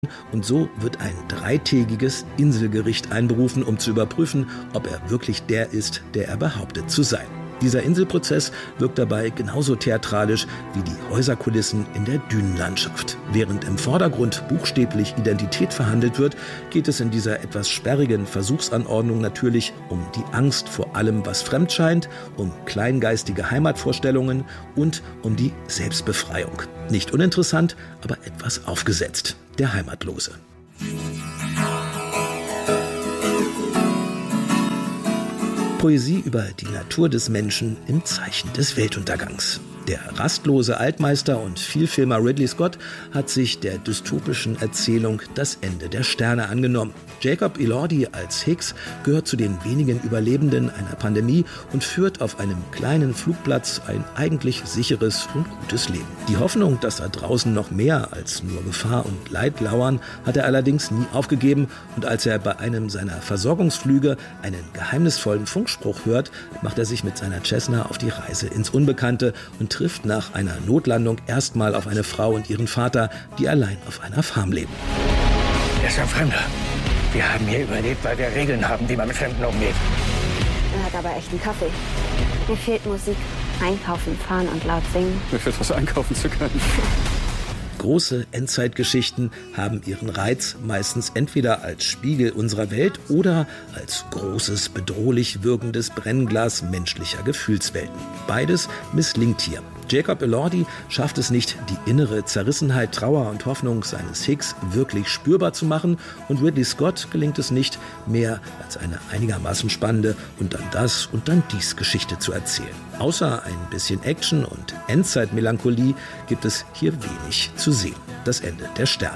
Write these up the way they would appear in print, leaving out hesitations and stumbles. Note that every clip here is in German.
Und so wird ein 3-tägiges Inselgericht einberufen, um zu überprüfen, ob er wirklich der ist, der er behauptet zu sein. Dieser Inselprozess wirkt dabei genauso theatralisch wie die Häuserkulissen in der Dünenlandschaft. Während im Vordergrund buchstäblich Identität verhandelt wird, geht es in dieser etwas sperrigen Versuchsanordnung natürlich um die Angst vor allem, was fremd scheint, um kleingeistige Heimatvorstellungen und um die Selbstbefreiung. Nicht uninteressant, aber etwas aufgesetzt. Der Heimatlose. Poesie über die Natur des Menschen im Zeichen des Weltuntergangs. Der rastlose Altmeister und Vielfilmer Ridley Scott hat sich der dystopischen Erzählung Das Ende der Sterne angenommen. Jacob Elordi als Higgs gehört zu den wenigen Überlebenden einer Pandemie und führt auf einem kleinen Flugplatz ein eigentlich sicheres und gutes Leben. Die Hoffnung, dass da draußen noch mehr als nur Gefahr und Leid lauern, hat er allerdings nie aufgegeben, und als er bei einem seiner Versorgungsflüge einen geheimnisvollen Funkspruch hört, macht er sich mit seiner Cessna auf die Reise ins Unbekannte und trifft nach einer Notlandung erstmal auf eine Frau und ihren Vater, die allein auf einer Farm leben. Er ist ein Fremder. Wir haben hier überlebt, weil wir Regeln haben, wie man mit Fremden umgeht. Er hat aber echt einen Kaffee. Mir fehlt Musik. Einkaufen, fahren und laut singen. Mir fehlt was einkaufen zu können. Große Endzeitgeschichten haben ihren Reiz meistens entweder als Spiegel unserer Welt oder als großes, bedrohlich wirkendes Brennglas menschlicher Gefühlswelten. Beides misslingt hier. Jacob Elordi schafft es nicht, die innere Zerrissenheit, Trauer und Hoffnung seines Higgs wirklich spürbar zu machen, und Ridley Scott gelingt es nicht, mehr als eine einigermaßen spannende und dann das und dann dies Geschichte zu erzählen. Außer ein bisschen Action und Endzeitmelancholie gibt es hier wenig zu sehen. Das Ende der Sterne.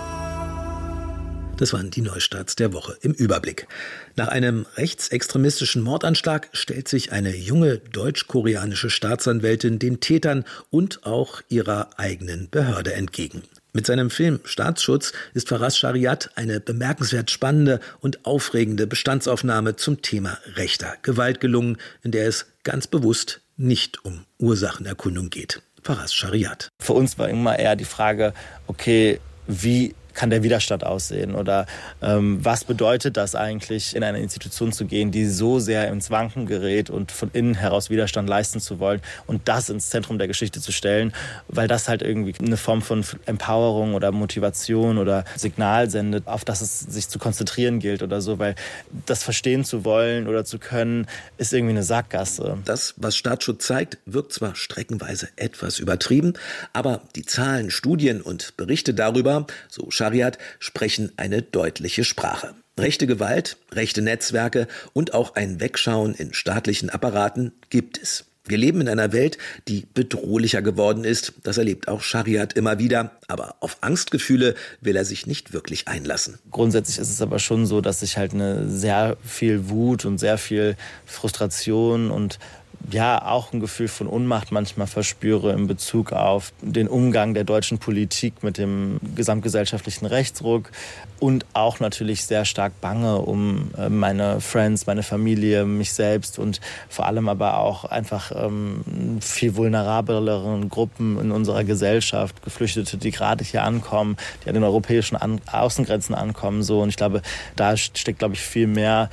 Das waren die Neustarts der Woche im Überblick. Nach einem rechtsextremistischen Mordanschlag stellt sich eine junge deutsch-koreanische Staatsanwältin den Tätern und auch ihrer eigenen Behörde entgegen. Mit seinem Film Staatsschutz ist Faraz Shariat eine bemerkenswert spannende und aufregende Bestandsaufnahme zum Thema rechter Gewalt gelungen, in der es ganz bewusst nicht um Ursachenerkundung geht. Faraz Shariat. Für uns war immer eher die Frage, okay, wie kann der Widerstand aussehen oder was bedeutet das eigentlich, in eine Institution zu gehen, die so sehr ins Wanken gerät und von innen heraus Widerstand leisten zu wollen und das ins Zentrum der Geschichte zu stellen, weil das halt irgendwie eine Form von Empowerung oder Motivation oder Signal sendet, auf das es sich zu konzentrieren gilt oder so, weil das verstehen zu wollen oder zu können, ist irgendwie eine Sackgasse. Das, was Staatsschutz zeigt, wirkt zwar streckenweise etwas übertrieben, aber die Zahlen, Studien und Berichte darüber, so Shariat, sprechen eine deutliche Sprache. Rechte Gewalt, rechte Netzwerke und auch ein Wegschauen in staatlichen Apparaten gibt es. Wir leben in einer Welt, die bedrohlicher geworden ist. Das erlebt auch Shariat immer wieder. Aber auf Angstgefühle will er sich nicht wirklich einlassen. Grundsätzlich ist es aber schon so, dass ich halt eine sehr viel Wut und sehr viel Frustration und ja, auch ein Gefühl von Ohnmacht manchmal verspüre in Bezug auf den Umgang der deutschen Politik mit dem gesamtgesellschaftlichen Rechtsruck und auch natürlich sehr stark bange um meine Friends, meine Familie, mich selbst und vor allem aber auch einfach viel vulnerableren Gruppen in unserer Gesellschaft, Geflüchtete, die gerade hier ankommen, die an den europäischen Außengrenzen ankommen. So. Und ich glaube, da steckt, glaube ich, viel mehr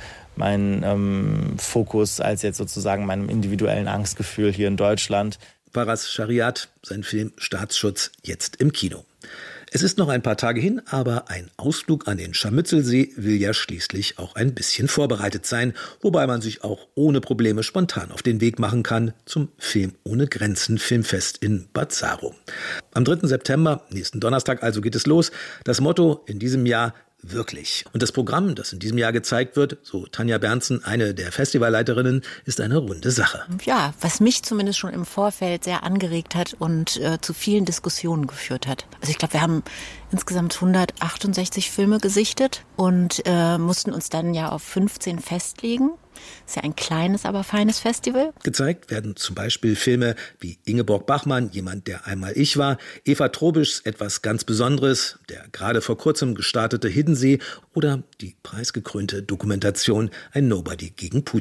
mein Fokus als jetzt sozusagen meinem individuellen Angstgefühl hier in Deutschland. Faraz Shariat, sein Film Staatsschutz, jetzt im Kino. Es ist noch ein paar Tage hin, aber ein Ausflug an den Scharmützelsee will ja schließlich auch ein bisschen vorbereitet sein, wobei man sich auch ohne Probleme spontan auf den Weg machen kann zum Film ohne Grenzen Filmfest in Bad Saro. Am 3. September, nächsten Donnerstag also, geht es los. Das Motto in diesem Jahr: wirklich. Und das Programm, das in diesem Jahr gezeigt wird, so Tanja Berndsen, eine der Festivalleiterinnen, ist eine runde Sache. Ja, was mich zumindest schon im Vorfeld sehr angeregt hat und zu vielen Diskussionen geführt hat. Also ich glaube, wir haben insgesamt 168 Filme gesichtet und mussten uns dann ja auf 15 festlegen. Ist ja ein kleines, aber feines Festival. Gezeigt werden zum Beispiel Filme wie Ingeborg Bachmann, Jemand, der einmal ich war, Eva Trobischs Etwas ganz Besonderes, der gerade vor kurzem gestartete Hiddensee oder die preisgekrönte Dokumentation Ein Nobody gegen Putin.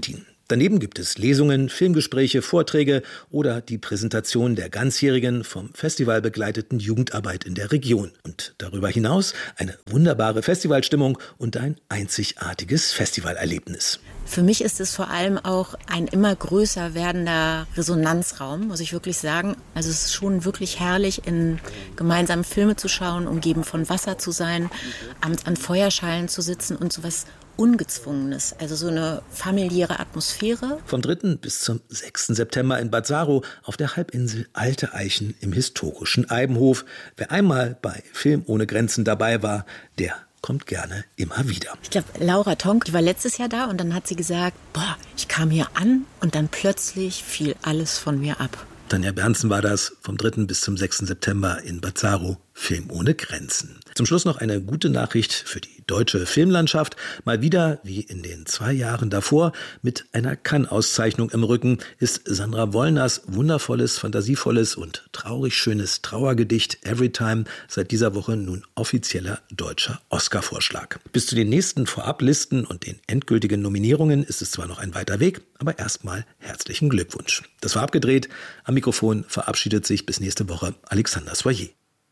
Daneben gibt es Lesungen, Filmgespräche, Vorträge oder die Präsentation der ganzjährigen, vom Festival begleiteten Jugendarbeit in der Region. Und darüber hinaus eine wunderbare Festivalstimmung und ein einzigartiges Festivalerlebnis. Für mich ist es vor allem auch ein immer größer werdender Resonanzraum, muss ich wirklich sagen. Also es ist schon wirklich herrlich, in gemeinsamen Filme zu schauen, umgeben von Wasser zu sein, abends an Feuerschalen zu sitzen und sowas Ungezwungenes, also so eine familiäre Atmosphäre. Vom 3. bis zum 6. September in Bad Saro auf der Halbinsel Alte Eichen im historischen Eibenhof. Wer einmal bei Film ohne Grenzen dabei war, der kommt gerne immer wieder. Ich glaube, Laura Tonk, die war letztes Jahr da und dann hat sie gesagt, ich kam hier an und dann plötzlich fiel alles von mir ab. Tanja Bernsen war das vom 3. bis zum 6. September in Bad Saro, Film ohne Grenzen. Zum Schluss noch eine gute Nachricht für die deutsche Filmlandschaft. Mal wieder, wie in den 2 Jahren davor, mit einer Cannes-Auszeichnung im Rücken ist Sandra Wollners wundervolles, fantasievolles und traurig schönes Trauergedicht Everytime seit dieser Woche nun offizieller deutscher Oscar-Vorschlag. Bis zu den nächsten Vorablisten und den endgültigen Nominierungen ist es zwar noch ein weiter Weg, aber erstmal herzlichen Glückwunsch. Das war abgedreht. Am Mikrofon verabschiedet sich bis nächste Woche Alexander Soyer.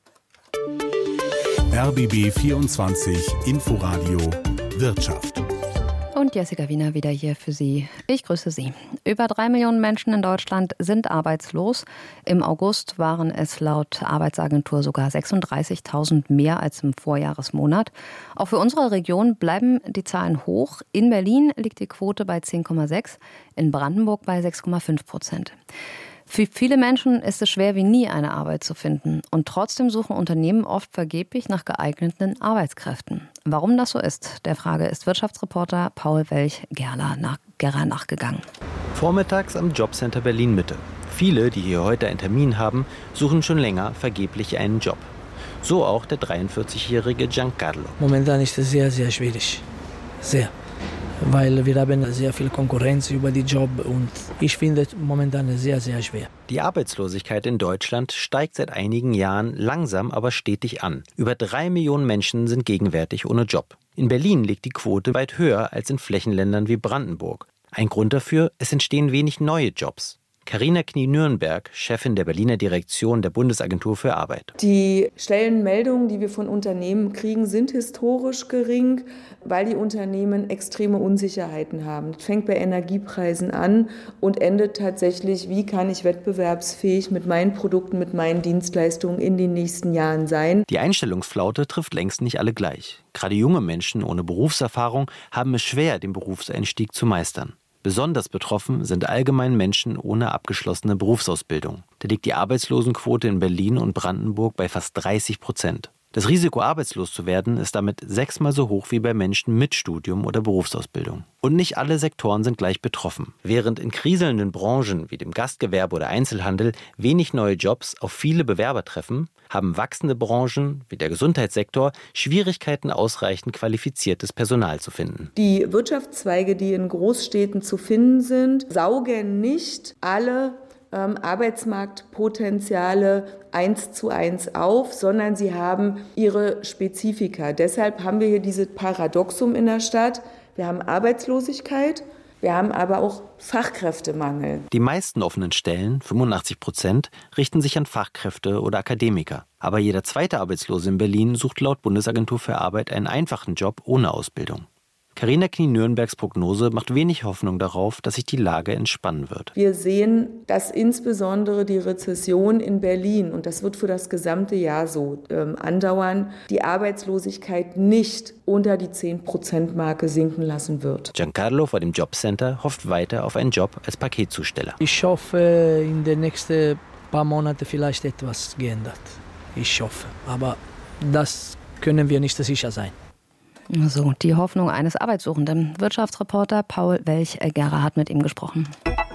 RBB 24 Inforadio Wirtschaft. Und Jessica Wiener wieder hier für Sie. Ich grüße Sie. Über 3 Millionen Menschen in Deutschland sind arbeitslos. Im August waren es laut Arbeitsagentur sogar 36.000 mehr als im Vorjahresmonat. Auch für unsere Region bleiben die Zahlen hoch. In Berlin liegt die Quote bei 10,6, in Brandenburg bei 6,5%. Für viele Menschen ist es schwer wie nie, eine Arbeit zu finden. Und trotzdem suchen Unternehmen oft vergeblich nach geeigneten Arbeitskräften. Warum das so ist, der Frage ist Wirtschaftsreporter Paul Welch-Gerler nachgegangen. Vormittags am Jobcenter Berlin-Mitte. Viele, die hier heute einen Termin haben, suchen schon länger vergeblich einen Job. So auch der 43-jährige Giancarlo. Momentan ist es sehr, sehr schwierig. Sehr. Weil wir haben sehr viel Konkurrenz über die Job und ich finde es momentan sehr, sehr schwer. Die Arbeitslosigkeit in Deutschland steigt seit einigen Jahren langsam, aber stetig an. Über 3 Millionen Menschen sind gegenwärtig ohne Job. In Berlin liegt die Quote weit höher als in Flächenländern wie Brandenburg. Ein Grund dafür, es entstehen wenig neue Jobs. Carina Knie-Nürnberg, Chefin der Berliner Direktion der Bundesagentur für Arbeit. Die Stellenmeldungen, die wir von Unternehmen kriegen, sind historisch gering, weil die Unternehmen extreme Unsicherheiten haben. Das fängt bei Energiepreisen an und endet tatsächlich, wie kann ich wettbewerbsfähig mit meinen Produkten, mit meinen Dienstleistungen in den nächsten Jahren sein. Die Einstellungsflaute trifft längst nicht alle gleich. Gerade junge Menschen ohne Berufserfahrung haben es schwer, den Berufseinstieg zu meistern. Besonders betroffen sind allgemein Menschen ohne abgeschlossene Berufsausbildung. Da liegt die Arbeitslosenquote in Berlin und Brandenburg bei fast 30%. Das Risiko, arbeitslos zu werden, ist damit 6-mal so hoch wie bei Menschen mit Studium oder Berufsausbildung. Und nicht alle Sektoren sind gleich betroffen. Während in kriselnden Branchen wie dem Gastgewerbe oder Einzelhandel wenig neue Jobs auf viele Bewerber treffen, haben wachsende Branchen wie der Gesundheitssektor Schwierigkeiten, ausreichend qualifiziertes Personal zu finden. Die Wirtschaftszweige, die in Großstädten zu finden sind, saugen nicht alle Arbeitsmarktpotenziale 1:1 auf, sondern sie haben ihre Spezifika. Deshalb haben wir hier dieses Paradoxum in der Stadt. Wir haben Arbeitslosigkeit, wir haben aber auch Fachkräftemangel. Die meisten offenen Stellen, 85%, richten sich an Fachkräfte oder Akademiker. Aber jeder zweite Arbeitslose in Berlin sucht laut Bundesagentur für Arbeit einen einfachen Job ohne Ausbildung. Carina Knie-Nürnbergs Prognose macht wenig Hoffnung darauf, dass sich die Lage entspannen wird. Wir sehen, dass insbesondere die Rezession in Berlin, und das wird für das gesamte Jahr so andauern, die Arbeitslosigkeit nicht unter die 10%-Marke sinken lassen wird. Giancarlo vor dem Jobcenter hofft weiter auf einen Job als Paketzusteller. Ich hoffe, in den nächsten paar Monaten vielleicht etwas geändert. Ich hoffe, aber das können wir nicht sicher sein. So, die Hoffnung eines Arbeitssuchenden. Wirtschaftsreporter Paul Welch-Gerler hat mit ihm gesprochen.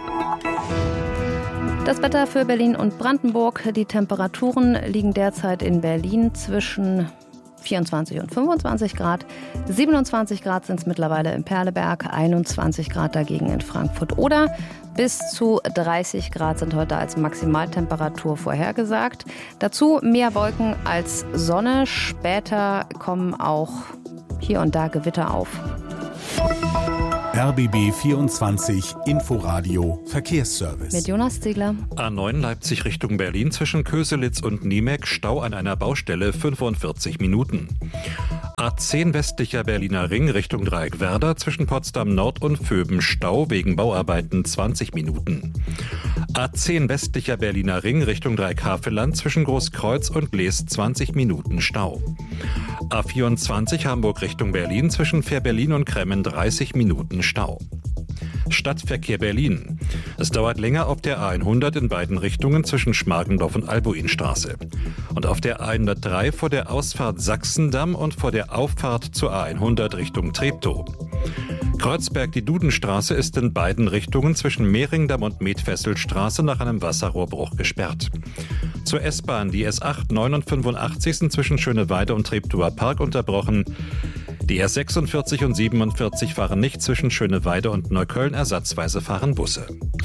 Das Wetter für Berlin und Brandenburg. Die Temperaturen liegen derzeit in Berlin zwischen 24 und 25 Grad. 27 Grad sind es mittlerweile in Perleberg, 21 Grad dagegen in Frankfurt oder bis zu 30 Grad sind heute als Maximaltemperatur vorhergesagt. Dazu mehr Wolken als Sonne. Später kommen auch hier und da Gewitter auf. RBB 24 Inforadio Verkehrsservice. Mit Jonas Ziegler. A9 Leipzig Richtung Berlin zwischen Köselitz und Niemek, Stau an einer Baustelle 45 Minuten. A10 westlicher Berliner Ring Richtung Dreieck Werder zwischen Potsdam Nord und Vöben, Stau wegen Bauarbeiten 20 Minuten. A10 westlicher Berliner Ring Richtung Dreieck Havelland zwischen Großkreuz und Lees 20 Minuten Stau. A24 Hamburg Richtung Berlin zwischen Fährberlin und Kremmen 30 Minuten Stau. Stadtverkehr Berlin. Es dauert länger auf der A100 in beiden Richtungen zwischen Schmargendorf und Albuinstraße. Und auf der A103 vor der Ausfahrt Sachsendamm und vor der Auffahrt zur A100 Richtung Treptow. Kreuzberg die Dudenstraße ist in beiden Richtungen zwischen Mehringdamm und Medfesselstraße nach einem Wasserrohrbruch gesperrt. Zur S-Bahn die S8, 9 und 85 sind zwischen Schöneweide und Treptower Park unterbrochen. Die R46 und 47 fahren nicht zwischen Schöneweide und Neukölln, ersatzweise fahren Busse.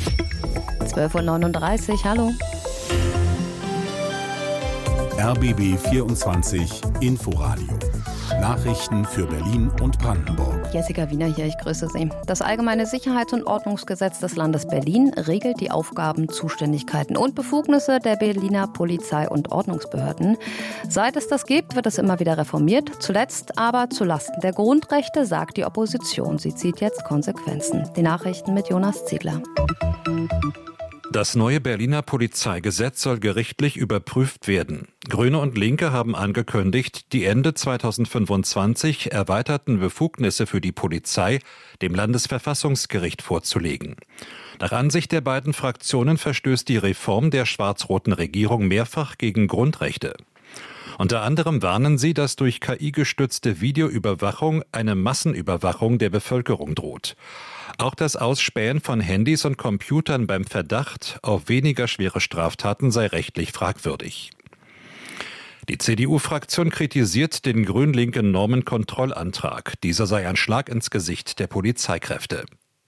12.39 Uhr, hallo. RBB 24 Inforadio. Nachrichten für Berlin und Brandenburg. Jessica Wiener hier, ich grüße Sie. Das Allgemeine Sicherheits- und Ordnungsgesetz des Landes Berlin regelt die Aufgaben, Zuständigkeiten und Befugnisse der Berliner Polizei- und Ordnungsbehörden. Seit es das gibt, wird es immer wieder reformiert. Zuletzt aber zulasten der Grundrechte, sagt die Opposition. Sie zieht jetzt Konsequenzen. Die Nachrichten mit Jonas Ziegler. Das neue Berliner Polizeigesetz soll gerichtlich überprüft werden. Grüne und Linke haben angekündigt, die Ende 2025 erweiterten Befugnisse für die Polizei dem Landesverfassungsgericht vorzulegen. Nach Ansicht der beiden Fraktionen verstößt die Reform der schwarz-roten Regierung mehrfach gegen Grundrechte. Unter anderem warnen sie, dass durch KI-gestützte Videoüberwachung eine Massenüberwachung der Bevölkerung droht. Auch das Ausspähen von Handys und Computern beim Verdacht auf weniger schwere Straftaten sei rechtlich fragwürdig. Die CDU-Fraktion kritisiert den grün-linken Normenkontrollantrag. Dieser sei ein Schlag ins Gesicht der Polizeikräfte.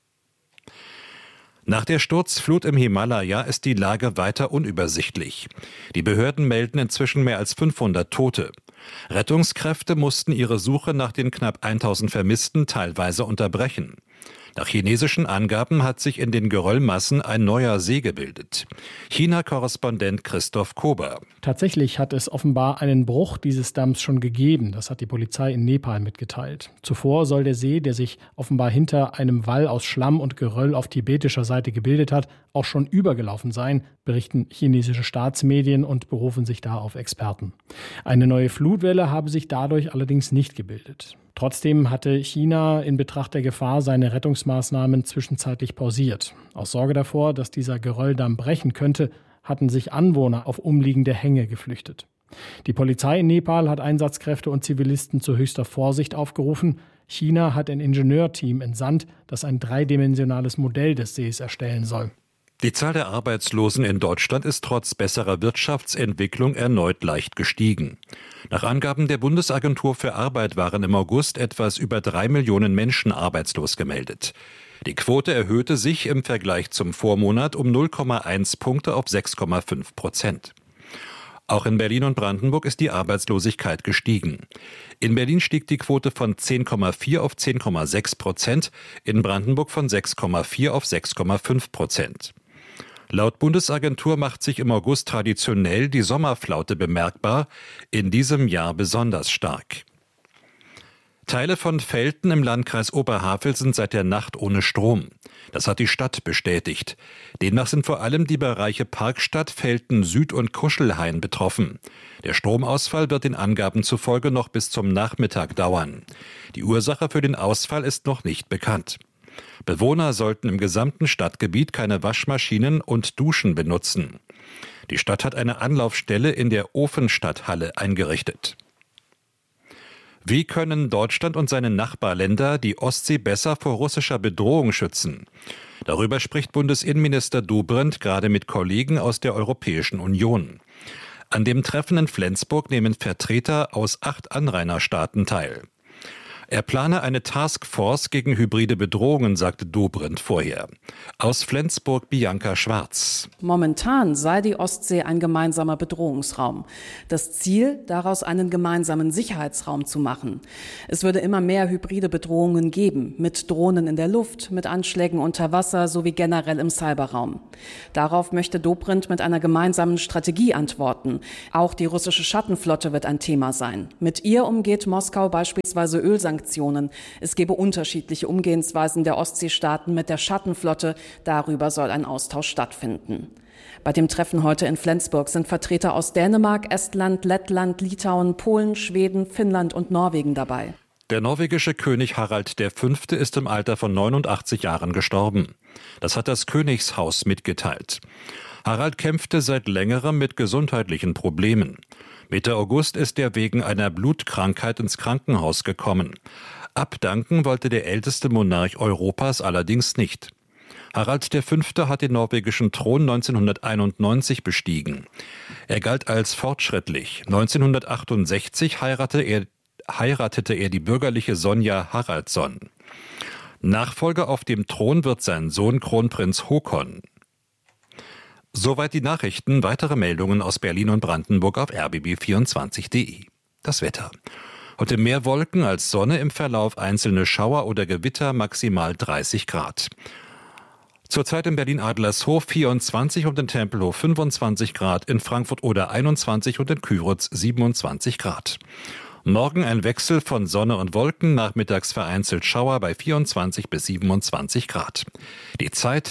Nach der Sturzflut im Himalaya ist die Lage weiter unübersichtlich. Die Behörden melden inzwischen mehr als 500 Tote. Rettungskräfte mussten ihre Suche nach den knapp 1000 Vermissten teilweise unterbrechen. Nach chinesischen Angaben hat sich in den Geröllmassen ein neuer See gebildet. China-Korrespondent Christoph Kober. Tatsächlich hat es offenbar einen Bruch dieses Damms schon gegeben. Das hat die Polizei in Nepal mitgeteilt. Zuvor soll der See, der sich offenbar hinter einem Wall aus Schlamm und Geröll auf tibetischer Seite gebildet hat, auch schon übergelaufen sein, berichten chinesische Staatsmedien und berufen sich da auf Experten. Eine neue Flutwelle habe sich dadurch allerdings nicht gebildet. Trotzdem hatte China in Betracht der Gefahr seine Rettungsmaßnahmen zwischenzeitlich pausiert. Aus Sorge davor, dass dieser Gerölldamm brechen könnte, hatten sich Anwohner auf umliegende Hänge geflüchtet. Die Polizei in Nepal hat Einsatzkräfte und Zivilisten zu höchster Vorsicht aufgerufen. China hat ein Ingenieurteam entsandt, das ein dreidimensionales Modell des Sees erstellen soll. Die Zahl der Arbeitslosen in Deutschland ist trotz besserer Wirtschaftsentwicklung erneut leicht gestiegen. Nach Angaben der Bundesagentur für Arbeit waren im August etwas über 3 Millionen Menschen arbeitslos gemeldet. Die Quote erhöhte sich im Vergleich zum Vormonat um 0,1 Punkte auf 6,5%. Auch in Berlin und Brandenburg ist die Arbeitslosigkeit gestiegen. In Berlin stieg die Quote von 10,4 auf 10,6%, in Brandenburg von 6,4 auf 6,5%. Laut Bundesagentur macht sich im August traditionell die Sommerflaute bemerkbar, in diesem Jahr besonders stark. Teile von Velten im Landkreis Oberhavel sind seit der Nacht ohne Strom. Das hat die Stadt bestätigt. Demnach sind vor allem die Bereiche Parkstadt, Velten Süd und Kuschelhain betroffen. Der Stromausfall wird den Angaben zufolge noch bis zum Nachmittag dauern. Die Ursache für den Ausfall ist noch nicht bekannt. Bewohner sollten im gesamten Stadtgebiet keine Waschmaschinen und Duschen benutzen. Die Stadt hat eine Anlaufstelle in der Ofenstadthalle eingerichtet. Wie können Deutschland und seine Nachbarländer die Ostsee besser vor russischer Bedrohung schützen? Darüber spricht Bundesinnenminister Dobrindt gerade mit Kollegen aus der Europäischen Union. An dem Treffen in Flensburg nehmen Vertreter aus 8 Anrainerstaaten teil. Er plane eine Taskforce gegen hybride Bedrohungen, sagte Dobrindt vorher. Aus Flensburg Bianca Schwarz. Momentan sei die Ostsee ein gemeinsamer Bedrohungsraum. Das Ziel, daraus einen gemeinsamen Sicherheitsraum zu machen. Es würde immer mehr hybride Bedrohungen geben, mit Drohnen in der Luft, mit Anschlägen unter Wasser sowie generell im Cyberraum. Darauf möchte Dobrindt mit einer gemeinsamen Strategie antworten. Auch die russische Schattenflotte wird ein Thema sein. Mit ihr umgeht Moskau beispielsweise Ölsanktionen. Es gebe unterschiedliche Umgehensweisen der Ostseestaaten mit der Schattenflotte. Darüber soll ein Austausch stattfinden. Bei dem Treffen heute in Flensburg sind Vertreter aus Dänemark, Estland, Lettland, Litauen, Polen, Schweden, Finnland und Norwegen dabei. Der norwegische König Harald V. ist im Alter von 89 Jahren gestorben. Das hat das Königshaus mitgeteilt. Harald kämpfte seit längerem mit gesundheitlichen Problemen. Mitte August ist er wegen einer Blutkrankheit ins Krankenhaus gekommen. Abdanken wollte der älteste Monarch Europas allerdings nicht. Harald V. hat den norwegischen Thron 1991 bestiegen. Er galt als fortschrittlich. 1968 heiratete er die bürgerliche Sonja Haraldsson. Nachfolger auf dem Thron wird sein Sohn Kronprinz Håkon. Soweit die Nachrichten. Weitere Meldungen aus Berlin und Brandenburg auf rbb24.de. Das Wetter. Heute mehr Wolken als Sonne, im Verlauf einzelne Schauer oder Gewitter, maximal 30 Grad. Zurzeit in Berlin-Adlershof 24 und in Tempelhof 25 Grad, in Frankfurt oder 21 und in Küritz 27 Grad. Morgen ein Wechsel von Sonne und Wolken, nachmittags vereinzelt Schauer bei 24 bis 27 Grad. Die Zeit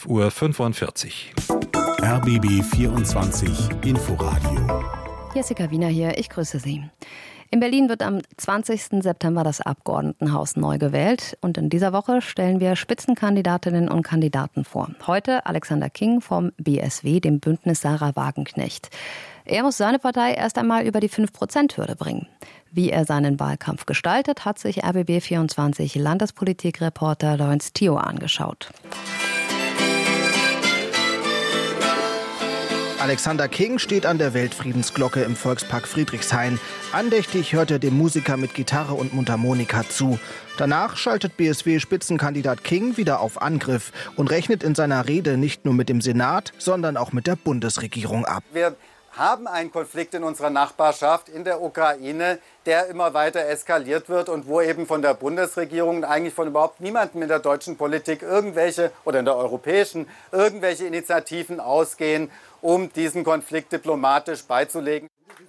12:45 Uhr. RBB 24 Inforadio. Jessica Wiener hier, ich grüße Sie. In Berlin wird am 20. September das Abgeordnetenhaus neu gewählt. Und in dieser Woche stellen wir Spitzenkandidatinnen und Kandidaten vor. Heute Alexander King vom BSW, dem Bündnis Sarah Wagenknecht. Er muss seine Partei erst einmal über die 5%-Hürde bringen. Wie er seinen Wahlkampf gestaltet, hat sich RBB24 Landespolitikreporter Lorenz Thio angeschaut. Alexander King steht an der Weltfriedensglocke im Volkspark Friedrichshain. Andächtig hört er dem Musiker mit Gitarre und Mundharmonika zu. Danach schaltet BSW-Spitzenkandidat King wieder auf Angriff und rechnet in seiner Rede nicht nur mit dem Senat, sondern auch mit der Bundesregierung ab. Wir haben einen Konflikt in unserer Nachbarschaft in der Ukraine, der immer weiter eskaliert wird und wo eben von der Bundesregierung und eigentlich von überhaupt niemandem in der deutschen Politik oder in der europäischen irgendwelche Initiativen ausgehen, um diesen Konflikt diplomatisch beizulegen.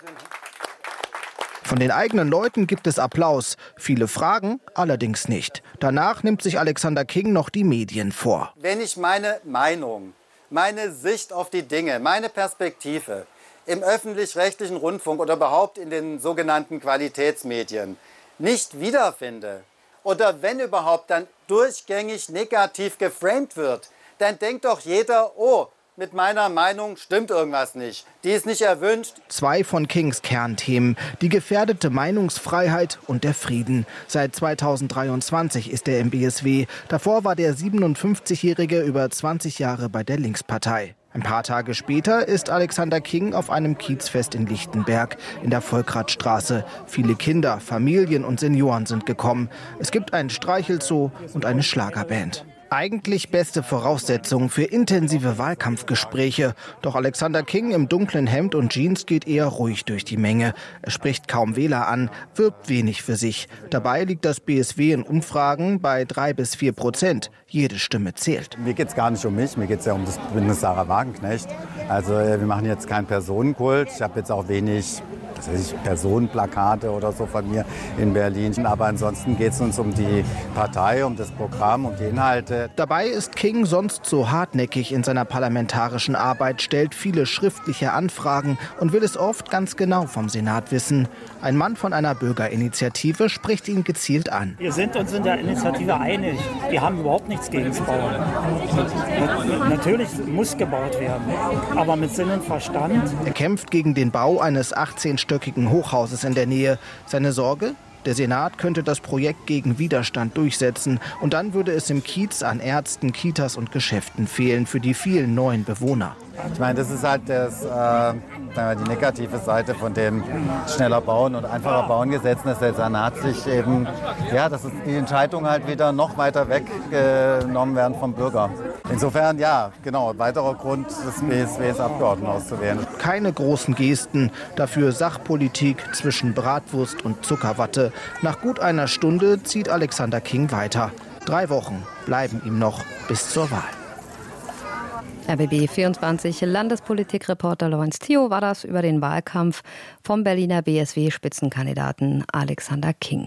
Von den eigenen Leuten gibt es Applaus, viele Fragen allerdings nicht. Danach nimmt sich Alexander King noch die Medien vor. Wenn ich meine Meinung, meine Sicht auf die Dinge, meine Perspektive im öffentlich-rechtlichen Rundfunk oder überhaupt in den sogenannten Qualitätsmedien nicht wiederfinde oder wenn überhaupt dann durchgängig negativ geframed wird, dann denkt doch jeder, oh, mit meiner Meinung stimmt irgendwas nicht. Die ist nicht erwünscht. 2 von Kings Kernthemen: die gefährdete Meinungsfreiheit und der Frieden. Seit 2023 ist er im BSW. Davor war der 57-Jährige über 20 Jahre bei der Linkspartei. Ein paar Tage später ist Alexander King auf einem Kiezfest in Lichtenberg in der Volkradstraße. Viele Kinder, Familien und Senioren sind gekommen. Es gibt einen Streichelzoo und eine Schlagerband. Eigentlich beste Voraussetzungen für intensive Wahlkampfgespräche. Doch Alexander King im dunklen Hemd und Jeans geht eher ruhig durch die Menge. Er spricht kaum Wähler an, wirbt wenig für sich. Dabei liegt das BSW in Umfragen bei 3-4%. Jede Stimme zählt. Mir geht es gar nicht um mich, mir geht es ja um das Bündnis Sarah Wagenknecht. Also wir machen jetzt keinen Personenkult. Ich habe jetzt auch wenig Personenplakate oder so von mir in Berlin. Aber ansonsten geht es uns um die Partei, um das Programm, um die Inhalte. Dabei ist King sonst so hartnäckig in seiner parlamentarischen Arbeit, stellt viele schriftliche Anfragen und will es oft ganz genau vom Senat wissen. Ein Mann von einer Bürgerinitiative spricht ihn gezielt an. Wir sind uns in der Initiative einig. Wir haben überhaupt nichts gegen das Bauen. Natürlich muss gebaut werden, aber mit Sinn und Verstand. Er kämpft gegen den Bau eines 18-stöckigen Hochhauses in der Nähe. Seine Sorge? Der Senat könnte das Projekt gegen Widerstand durchsetzen. Und dann würde es im Kiez an Ärzten, Kitas und Geschäften fehlen für die vielen neuen Bewohner. Ich meine, das ist halt die negative Seite von dem schneller Bauen und einfacher Bauen Gesetz, dass der Senat sich eben, dass die Entscheidungen halt wieder noch weiter weggenommen werden vom Bürger. Insofern, weiterer Grund des BSWs Abgeordneten auszuwählen. Keine großen Gesten, dafür Sachpolitik zwischen Bratwurst und Zuckerwatte. Nach gut einer Stunde zieht Alexander King weiter. 3 Wochen bleiben ihm noch bis zur Wahl. RBB 24 Landespolitikreporter Lorenz Thio war das über den Wahlkampf vom Berliner BSW-Spitzenkandidaten Alexander King.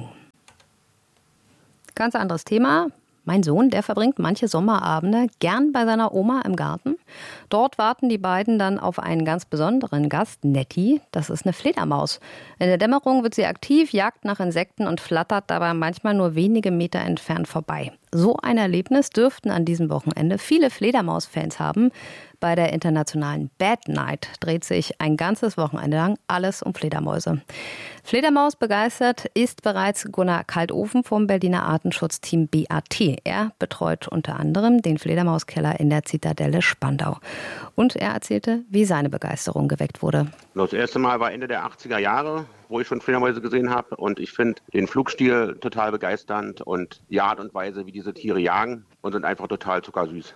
Ganz anderes Thema. Mein Sohn, der verbringt manche Sommerabende gern bei seiner Oma im Garten. Dort warten die beiden dann auf einen ganz besonderen Gast, Nettie. Das ist eine Fledermaus. In der Dämmerung wird sie aktiv, jagt nach Insekten und flattert dabei manchmal nur wenige Meter entfernt vorbei. So ein Erlebnis dürften an diesem Wochenende viele Fledermaus-Fans haben. Bei der internationalen Bat Night dreht sich ein ganzes Wochenende lang alles um Fledermäuse. Fledermaus begeistert ist bereits Gunnar Kaltofen vom Berliner Artenschutzteam BAT. Er betreut unter anderem den Fledermauskeller in der Zitadelle Spandau. Und er erzählte, wie seine Begeisterung geweckt wurde. Das erste Mal war Ende der 80er Jahre, wo ich schon Fledermäuse gesehen habe. Und ich finde den Flugstil total begeisternd und die Art und Weise, wie diese Tiere jagen und sind einfach total zuckersüß.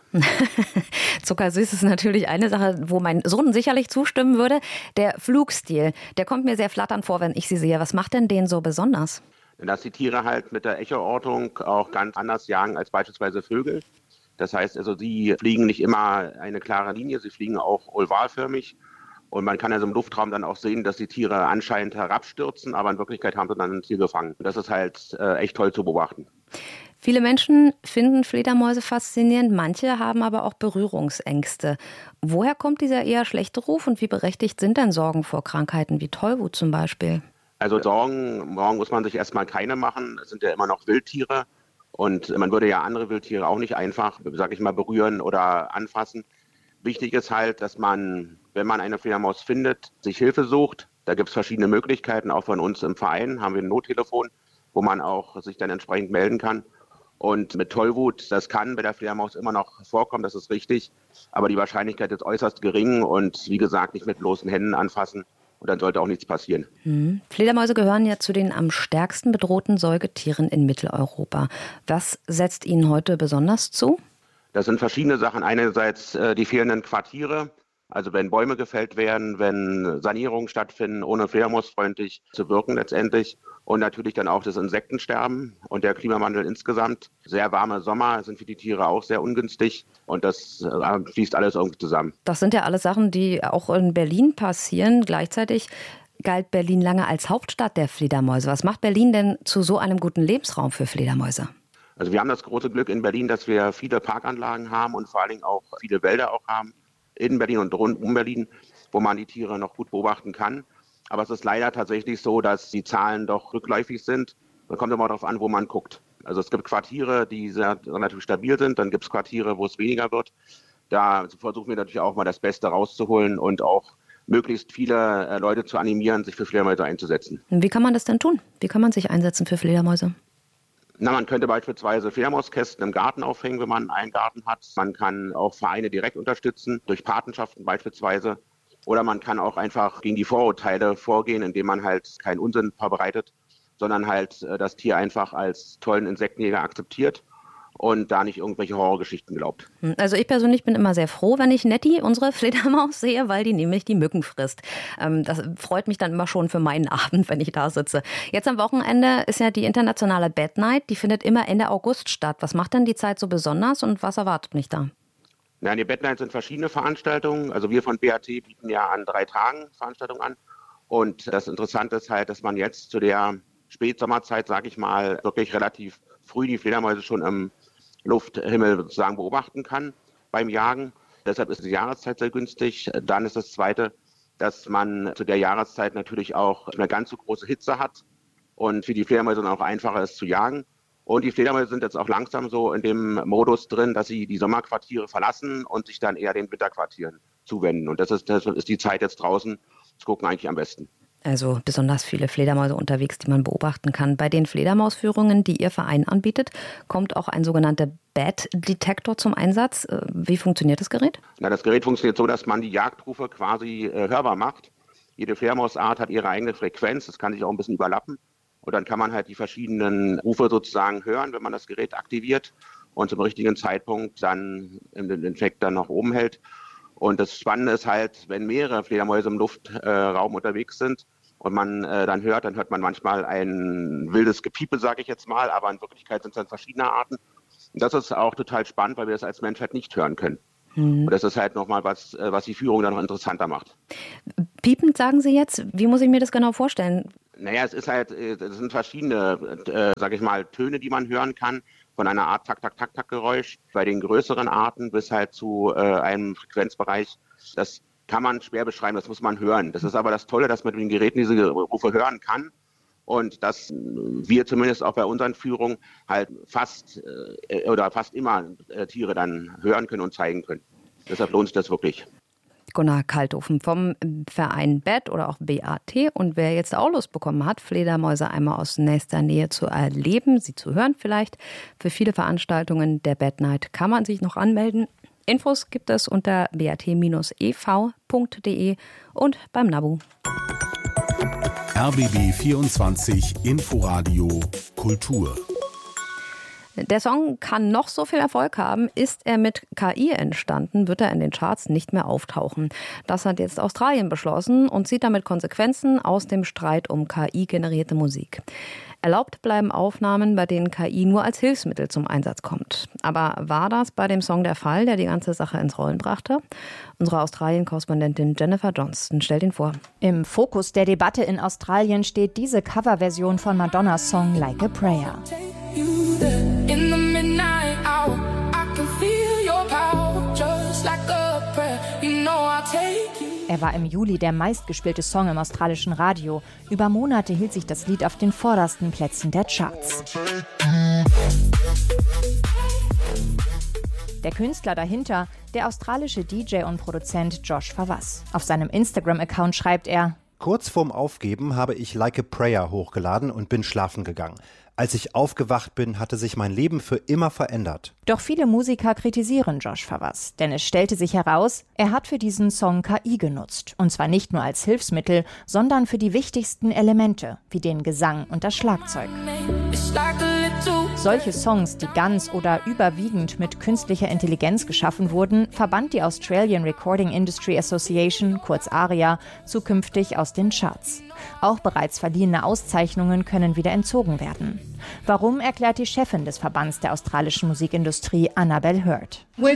Zuckersüß ist natürlich eine Sache, wo mein Sohn sicherlich zustimmen würde. Der Flugstil, der kommt mir sehr flatternd vor, wenn ich sie sehe. Was macht denn den so besonders? Dass die Tiere halt mit der Echoortung auch ganz anders jagen als beispielsweise Vögel. Das heißt also, sie fliegen nicht immer eine klare Linie, sie fliegen auch ovalförmig. Und man kann also im Luftraum dann auch sehen, dass die Tiere anscheinend herabstürzen, aber in Wirklichkeit haben sie dann ein Tier gefangen. Das ist halt echt toll zu beobachten. Viele Menschen finden Fledermäuse faszinierend, manche haben aber auch Berührungsängste. Woher kommt dieser eher schlechte Ruf und wie berechtigt sind denn Sorgen vor Krankheiten wie Tollwut zum Beispiel? Also Sorgen muss man sich erstmal keine machen. Es sind ja immer noch Wildtiere und man würde ja andere Wildtiere auch nicht einfach, sag ich mal, berühren oder anfassen. Wichtig ist halt, dass man, wenn man eine Fledermaus findet, sich Hilfe sucht. Da gibt es verschiedene Möglichkeiten, auch von uns im Verein haben wir ein Nottelefon, wo man auch sich dann entsprechend melden kann. Und mit Tollwut, das kann bei der Fledermaus immer noch vorkommen, das ist richtig. Aber die Wahrscheinlichkeit ist äußerst gering und wie gesagt, nicht mit bloßen Händen anfassen. Und dann sollte auch nichts passieren. Fledermäuse gehören ja zu den am stärksten bedrohten Säugetieren in Mitteleuropa. Was setzt ihnen heute besonders zu? Das sind verschiedene Sachen. Einerseits die fehlenden Quartiere. Also wenn Bäume gefällt werden, wenn Sanierungen stattfinden, ohne fledermausfreundlich zu wirken letztendlich. Und natürlich dann auch das Insektensterben und der Klimawandel insgesamt. Sehr warme Sommer sind für die Tiere auch sehr ungünstig und das fließt alles irgendwie zusammen. Das sind ja alles Sachen, die auch in Berlin passieren. Gleichzeitig galt Berlin lange als Hauptstadt der Fledermäuse. Was macht Berlin denn zu so einem guten Lebensraum für Fledermäuse? Also wir haben das große Glück in Berlin, dass wir viele Parkanlagen haben und vor allen Dingen auch viele Wälder auch haben. In Berlin und rund um Berlin, wo man die Tiere noch gut beobachten kann. Aber es ist leider tatsächlich so, dass die Zahlen doch rückläufig sind. Da kommt immer darauf an, wo man guckt. Also es gibt Quartiere, die relativ stabil sind. Dann gibt es Quartiere, wo es weniger wird. Da versuchen wir natürlich auch mal das Beste rauszuholen und auch möglichst viele Leute zu animieren, sich für Fledermäuse einzusetzen. Wie kann man das denn tun? Wie kann man sich einsetzen für Fledermäuse? Man könnte beispielsweise Fledermauskästen im Garten aufhängen, wenn man einen Garten hat. Man kann auch Vereine direkt unterstützen, durch Patenschaften beispielsweise. Oder man kann auch einfach gegen die Vorurteile vorgehen, indem man halt keinen Unsinn verbreitet, sondern halt das Tier einfach als tollen Insektenjäger akzeptiert und da nicht irgendwelche Horrorgeschichten glaubt. Also ich persönlich bin immer sehr froh, wenn ich Nettie, unsere Fledermaus, sehe, weil die nämlich die Mücken frisst. Das freut mich dann immer schon für meinen Abend, wenn ich da sitze. Jetzt am Wochenende ist ja die internationale Bat Night, die findet immer Ende August statt. Was macht denn die Zeit so besonders und was erwartet mich da? Ja, die Bat Nights sind verschiedene Veranstaltungen. Also wir von BAT bieten ja an 3 Tagen Veranstaltungen an. Und das Interessante ist halt, dass man jetzt zu der Spätsommerzeit, sage ich mal, wirklich relativ früh die Fledermäuse schon im Lufthimmel sozusagen beobachten kann beim Jagen. Deshalb ist die Jahreszeit sehr günstig. Dann ist das Zweite, dass man zu der Jahreszeit natürlich auch eine ganz so große Hitze hat und für die Fledermäuse dann auch einfacher ist zu jagen. Und die Fledermäuse sind jetzt auch langsam so in dem Modus drin, dass sie die Sommerquartiere verlassen und sich dann eher den Winterquartieren zuwenden. Und das ist die Zeit jetzt draußen zu gucken eigentlich am besten. Also besonders viele Fledermäuse unterwegs, die man beobachten kann. Bei den Fledermausführungen, die Ihr Verein anbietet, kommt auch ein sogenannter Bat-Detektor zum Einsatz. Wie funktioniert das Gerät? Das Gerät funktioniert so, dass man die Jagdrufe quasi hörbar macht. Jede Fledermausart hat ihre eigene Frequenz, das kann sich auch ein bisschen überlappen. Und dann kann man halt die verschiedenen Rufe sozusagen hören, wenn man das Gerät aktiviert und zum richtigen Zeitpunkt dann den Effekt dann nach oben hält. Und das Spannende ist halt, wenn mehrere Fledermäuse im Luftraum unterwegs sind und man dann hört man manchmal ein wildes Gepiepe, sage ich jetzt mal, aber in Wirklichkeit sind es dann verschiedene Arten. Und das ist auch total spannend, weil wir das als Mensch halt nicht hören können. Und das ist halt nochmal was die Führung dann noch interessanter macht. Piepend, sagen Sie jetzt? Wie muss ich mir das genau vorstellen? Naja, es sind verschiedene, sage ich mal, Töne, die man hören kann. Von einer Art Tak-Tak-Tak-Tak-Geräusch bei den größeren Arten bis halt zu einem Frequenzbereich. Das kann man schwer beschreiben, das muss man hören. Das ist aber das Tolle, dass man mit den Geräten diese Rufe hören kann und dass wir zumindest auch bei unseren Führungen halt fast immer Tiere dann hören können und zeigen können. Deshalb lohnt sich das wirklich. Gunnar Kalthofen vom Verein BAT oder auch BAT. Und wer jetzt auch Lust bekommen hat, Fledermäuse einmal aus nächster Nähe zu erleben, sie zu hören vielleicht, für viele Veranstaltungen der Bat Night kann man sich noch anmelden. Infos gibt es unter bat-ev.de und beim NABU. RBB 24 Inforadio Kultur. Der Song kann noch so viel Erfolg haben. Ist er mit KI entstanden, wird er in den Charts nicht mehr auftauchen. Das hat jetzt Australien beschlossen und zieht damit Konsequenzen aus dem Streit um KI-generierte Musik. Erlaubt bleiben Aufnahmen, bei denen KI nur als Hilfsmittel zum Einsatz kommt. Aber war das bei dem Song der Fall, der die ganze Sache ins Rollen brachte? Unsere Australien-Korrespondentin Jennifer Johnston stellt ihn vor. Im Fokus der Debatte in Australien steht diese Coverversion von Madonnas Song Like a Prayer. Er war im Juli der meistgespielte Song im australischen Radio. Über Monate hielt sich das Lied auf den vordersten Plätzen der Charts. Der Künstler dahinter, der australische DJ und Produzent Josh Fawaz. Auf seinem Instagram-Account schreibt er: Kurz vorm Aufgeben habe ich Like a Prayer hochgeladen und bin schlafen gegangen. Als ich aufgewacht bin, hatte sich mein Leben für immer verändert. Doch viele Musiker kritisieren Josh Fawaz, denn es stellte sich heraus, er hat für diesen Song KI genutzt. Und zwar nicht nur als Hilfsmittel, sondern für die wichtigsten Elemente, wie den Gesang und das Schlagzeug. Solche Songs, die ganz oder überwiegend mit künstlicher Intelligenz geschaffen wurden, verbannt die Australian Recording Industry Association, kurz ARIA, zukünftig aus den Charts. Auch bereits verliehene Auszeichnungen können wieder entzogen werden. Warum, erklärt die Chefin des Verbands der australischen Musikindustrie, Annabelle Hurd. Wir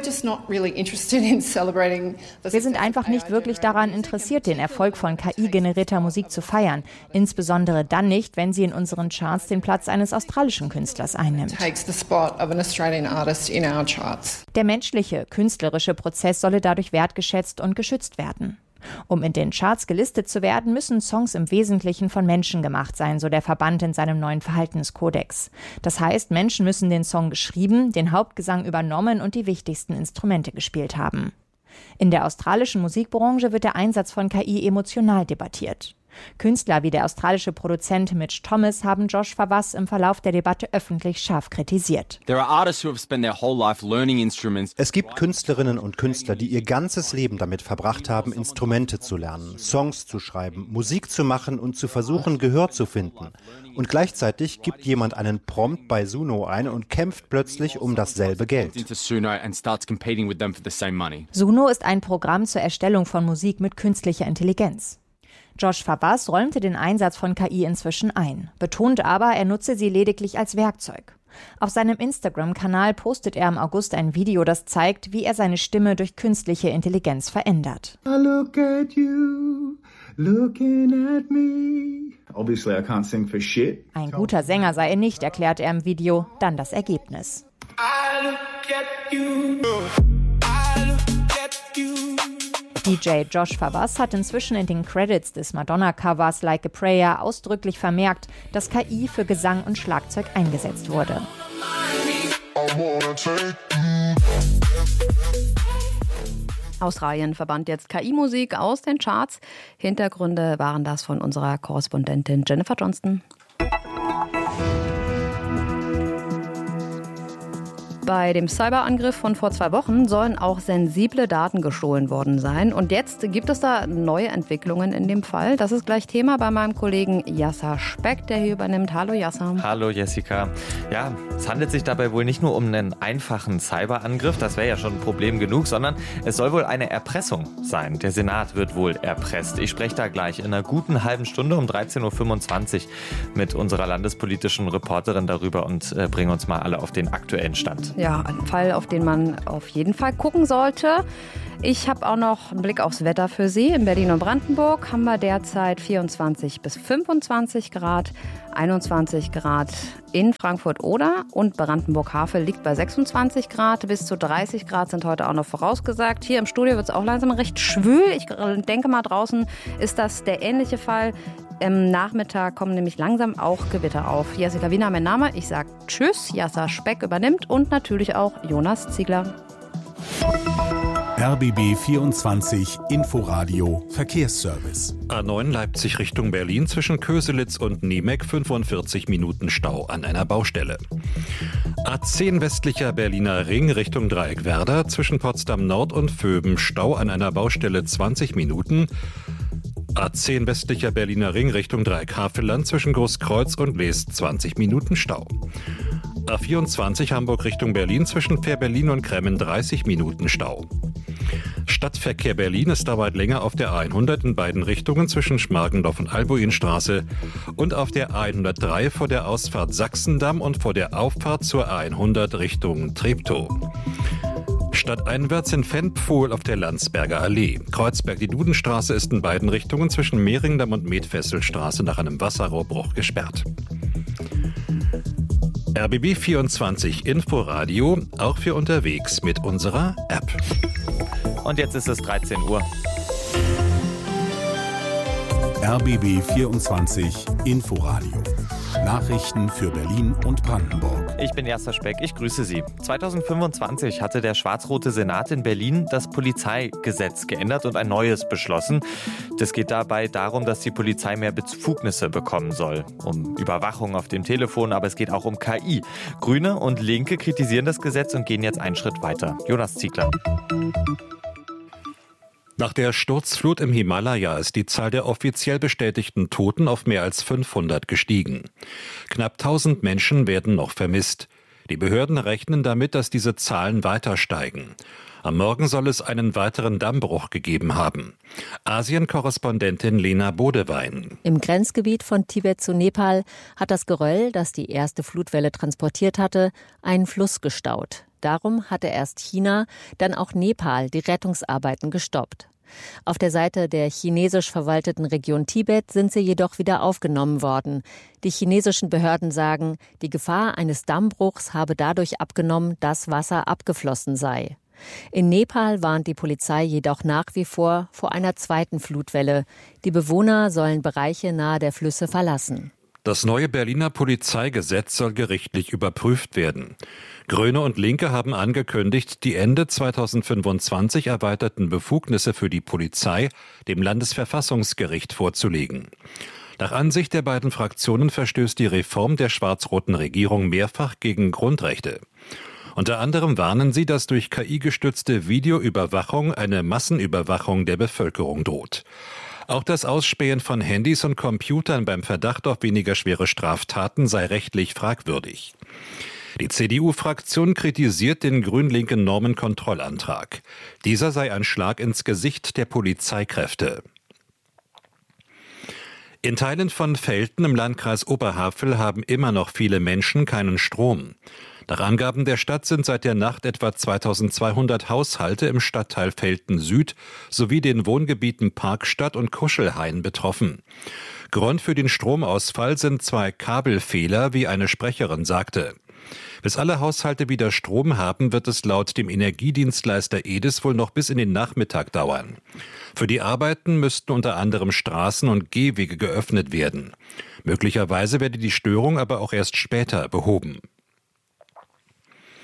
sind einfach nicht wirklich daran interessiert, den Erfolg von KI-generierter Musik zu feiern. Insbesondere dann nicht, wenn sie in unseren Charts den Platz eines australischen Künstlers einnimmt. Der menschliche, künstlerische Prozess solle dadurch wertgeschätzt und geschützt werden. Um in den Charts gelistet zu werden, müssen Songs im Wesentlichen von Menschen gemacht sein, so der Verband in seinem neuen Verhaltenskodex. Das heißt, Menschen müssen den Song geschrieben, den Hauptgesang übernommen und die wichtigsten Instrumente gespielt haben. In der australischen Musikbranche wird der Einsatz von KI emotional debattiert. Künstler wie der australische Produzent Mitch Thomas haben Josh Fawaz im Verlauf der Debatte öffentlich scharf kritisiert. Es gibt Künstlerinnen und Künstler, die ihr ganzes Leben damit verbracht haben, Instrumente zu lernen, Songs zu schreiben, Musik zu machen und zu versuchen, Gehör zu finden. Und gleichzeitig gibt jemand einen Prompt bei Suno ein und kämpft plötzlich um dasselbe Geld. Suno ist ein Programm zur Erstellung von Musik mit künstlicher Intelligenz. Josh Fawaz räumte den Einsatz von KI inzwischen ein, betont aber, er nutze sie lediglich als Werkzeug. Auf seinem Instagram-Kanal postet er im August ein Video, das zeigt, wie er seine Stimme durch künstliche Intelligenz verändert. I look at you, looking at me. Obviously I can't sing for shit. Ein guter Sänger sei er nicht, erklärt er im Video, dann das Ergebnis. I look at you. DJ Josh Fawaz hat inzwischen in den Credits des Madonna-Covers Like a Prayer ausdrücklich vermerkt, dass KI für Gesang und Schlagzeug eingesetzt wurde. Australien verbannt jetzt KI-Musik aus den Charts. Hintergründe waren das von unserer Korrespondentin Jennifer Johnston. Bei dem Cyberangriff von vor 2 Wochen sollen auch sensible Daten gestohlen worden sein. Und jetzt gibt es da neue Entwicklungen in dem Fall. Das ist gleich Thema bei meinem Kollegen Yasser Speck, der hier übernimmt. Hallo Yasser. Hallo Jessica. Ja, es handelt sich dabei wohl nicht nur um einen einfachen Cyberangriff, das wäre ja schon ein Problem genug, sondern es soll wohl eine Erpressung sein. Der Senat wird wohl erpresst. Ich spreche da gleich in einer guten halben Stunde um 13.25 Uhr mit unserer landespolitischen Reporterin darüber und bringe uns mal alle auf den aktuellen Stand. Ja, ein Fall, auf den man auf jeden Fall gucken sollte. Ich habe auch noch einen Blick aufs Wetter für Sie. In Berlin und Brandenburg haben wir derzeit 24 bis 25 Grad, 21 Grad in Frankfurt-Oder und Brandenburg-Havel liegt bei 26 Grad. Bis zu 30 Grad sind heute auch noch vorausgesagt. Hier im Studio wird es auch langsam recht schwül. Ich denke mal, draußen ist das der ähnliche Fall. Am Nachmittag kommen nämlich langsam auch Gewitter auf. Jessica Wiener, mein Name. Ich sage Tschüss. Yasser Speck übernimmt und natürlich auch Jonas Ziegler. RBB 24 Inforadio Verkehrsservice. A9 Leipzig Richtung Berlin zwischen Köselitz und Niemek 45 Minuten Stau an einer Baustelle. A10 westlicher Berliner Ring Richtung Dreieckwerder zwischen Potsdam Nord und Vöben Stau an einer Baustelle 20 Minuten. A10 westlicher Berliner Ring Richtung Dreieck-Havelland zwischen Großkreuz und Leest 20 Minuten Stau. A24 Hamburg Richtung Berlin zwischen Fährberlin und Kremmen 30 Minuten Stau. Stadtverkehr Berlin ist dabei länger auf der A100 in beiden Richtungen zwischen Schmargendorf und Albuinstraße und auf der A103 vor der Ausfahrt Sachsendamm und vor der Auffahrt zur A100 Richtung Treptow. Stadteinwärts in Fenpfohl auf der Landsberger Allee. Kreuzberg die Dudenstraße ist in beiden Richtungen zwischen Mehringdamm und Medfesselstraße nach einem Wasserrohrbruch gesperrt. RBB 24 Inforadio, auch für unterwegs mit unserer App. Und jetzt ist es 13 Uhr. RBB 24 Inforadio. Nachrichten für Berlin und Brandenburg. Ich bin Yasser Speck, ich grüße Sie. 2025 hatte der schwarz-rote Senat in Berlin das Polizeigesetz geändert und ein neues beschlossen. Das geht dabei darum, dass die Polizei mehr Befugnisse bekommen soll. Um Überwachung auf dem Telefon, aber es geht auch um KI. Grüne und Linke kritisieren das Gesetz und gehen jetzt einen Schritt weiter. Jonas Ziegler. Nach der Sturzflut im Himalaya ist die Zahl der offiziell bestätigten Toten auf mehr als 500 gestiegen. Knapp 1000 Menschen werden noch vermisst. Die Behörden rechnen damit, dass diese Zahlen weiter steigen. Am Morgen soll es einen weiteren Dammbruch gegeben haben. Asien-Korrespondentin Lena Bodewein. Im Grenzgebiet von Tibet zu Nepal hat das Geröll, das die erste Flutwelle transportiert hatte, einen Fluss gestaut. Darum hatte erst China, dann auch Nepal die Rettungsarbeiten gestoppt. Auf der Seite der chinesisch verwalteten Region Tibet sind sie jedoch wieder aufgenommen worden. Die chinesischen Behörden sagen, die Gefahr eines Dammbruchs habe dadurch abgenommen, dass Wasser abgeflossen sei. In Nepal warnt die Polizei jedoch nach wie vor einer zweiten Flutwelle. Die Bewohner sollen Bereiche nahe der Flüsse verlassen. Das neue Berliner Polizeigesetz soll gerichtlich überprüft werden. Grüne und Linke haben angekündigt, die Ende 2025 erweiterten Befugnisse für die Polizei dem Landesverfassungsgericht vorzulegen. Nach Ansicht der beiden Fraktionen verstößt die Reform der schwarz-roten Regierung mehrfach gegen Grundrechte. Unter anderem warnen sie, dass durch KI gestützte Videoüberwachung eine Massenüberwachung der Bevölkerung droht. Auch das Ausspähen von Handys und Computern beim Verdacht auf weniger schwere Straftaten sei rechtlich fragwürdig. Die CDU-Fraktion kritisiert den grün-linken Normenkontrollantrag. Dieser sei ein Schlag ins Gesicht der Polizeikräfte. In Teilen von Velten im Landkreis Oberhavel haben immer noch viele Menschen keinen Strom. Nach Angaben der Stadt sind seit der Nacht etwa 2200 Haushalte im Stadtteil Velten Süd sowie den Wohngebieten Parkstadt und Kuschelhain betroffen. Grund für den Stromausfall sind 2 Kabelfehler, wie eine Sprecherin sagte. Bis alle Haushalte wieder Strom haben, wird es laut dem Energiedienstleister EDIS wohl noch bis in den Nachmittag dauern. Für die Arbeiten müssten unter anderem Straßen und Gehwege geöffnet werden. Möglicherweise werde die Störung aber auch erst später behoben.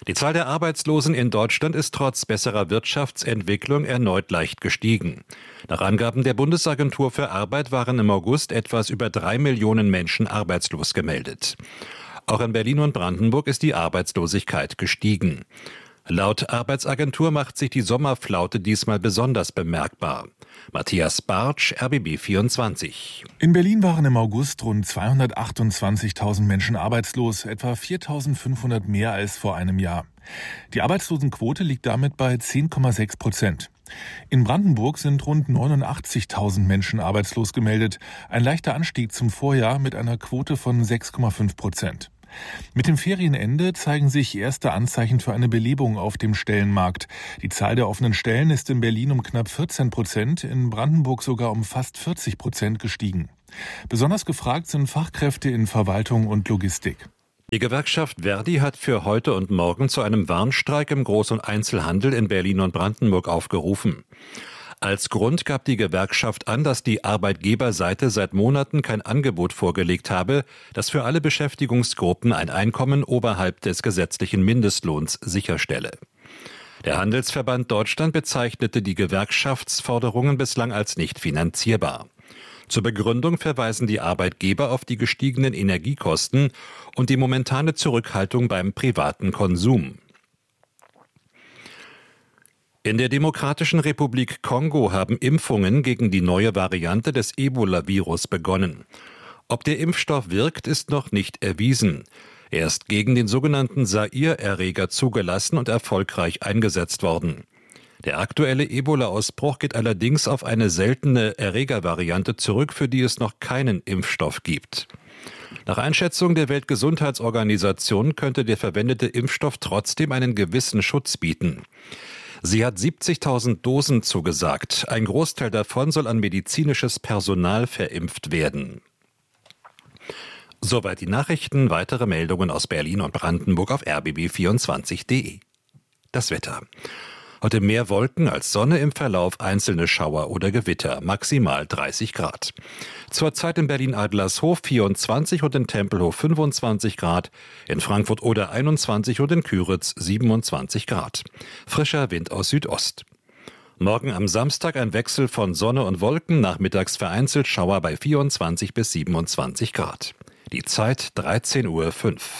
Die Zahl der Arbeitslosen in Deutschland ist trotz besserer Wirtschaftsentwicklung erneut leicht gestiegen. Nach Angaben der Bundesagentur für Arbeit waren im August etwas über 3 Millionen Menschen arbeitslos gemeldet. Auch in Berlin und Brandenburg ist die Arbeitslosigkeit gestiegen. Laut Arbeitsagentur macht sich die Sommerflaute diesmal besonders bemerkbar. Matthias Bartsch, RBB 24. In Berlin waren im August rund 228.000 Menschen arbeitslos, etwa 4.500 mehr als vor einem Jahr. Die Arbeitslosenquote liegt damit bei 10,6%. In Brandenburg sind rund 89.000 Menschen arbeitslos gemeldet, ein leichter Anstieg zum Vorjahr mit einer Quote von 6,5%. Mit dem Ferienende zeigen sich erste Anzeichen für eine Belebung auf dem Stellenmarkt. Die Zahl der offenen Stellen ist in Berlin um knapp 14%, in Brandenburg sogar um fast 40% gestiegen. Besonders gefragt sind Fachkräfte in Verwaltung und Logistik. Die Gewerkschaft Verdi hat für heute und morgen zu einem Warnstreik im Groß- und Einzelhandel in Berlin und Brandenburg aufgerufen. Als Grund gab die Gewerkschaft an, dass die Arbeitgeberseite seit Monaten kein Angebot vorgelegt habe, das für alle Beschäftigungsgruppen ein Einkommen oberhalb des gesetzlichen Mindestlohns sicherstelle. Der Handelsverband Deutschland bezeichnete die Gewerkschaftsforderungen bislang als nicht finanzierbar. Zur Begründung verweisen die Arbeitgeber auf die gestiegenen Energiekosten und die momentane Zurückhaltung beim privaten Konsum. In der Demokratischen Republik Kongo haben Impfungen gegen die neue Variante des Ebola-Virus begonnen. Ob der Impfstoff wirkt, ist noch nicht erwiesen. Er ist gegen den sogenannten Zaire-Erreger zugelassen und erfolgreich eingesetzt worden. Der aktuelle Ebola-Ausbruch geht allerdings auf eine seltene Erregervariante zurück, für die es noch keinen Impfstoff gibt. Nach Einschätzung der Weltgesundheitsorganisation könnte der verwendete Impfstoff trotzdem einen gewissen Schutz bieten. Sie hat 70.000 Dosen zugesagt. Ein Großteil davon soll an medizinisches Personal verimpft werden. Soweit die Nachrichten. Weitere Meldungen aus Berlin und Brandenburg auf rbb24.de. Das Wetter. Heute mehr Wolken als Sonne, im Verlauf einzelne Schauer oder Gewitter, maximal 30 Grad. Zurzeit in Berlin-Adlershof 24 und in Tempelhof 25 Grad, in Frankfurt oder 21 und in Küritz 27 Grad. Frischer Wind aus Südost. Morgen am Samstag ein Wechsel von Sonne und Wolken, nachmittags vereinzelt Schauer bei 24 bis 27 Grad. Die Zeit 13:05 Uhr.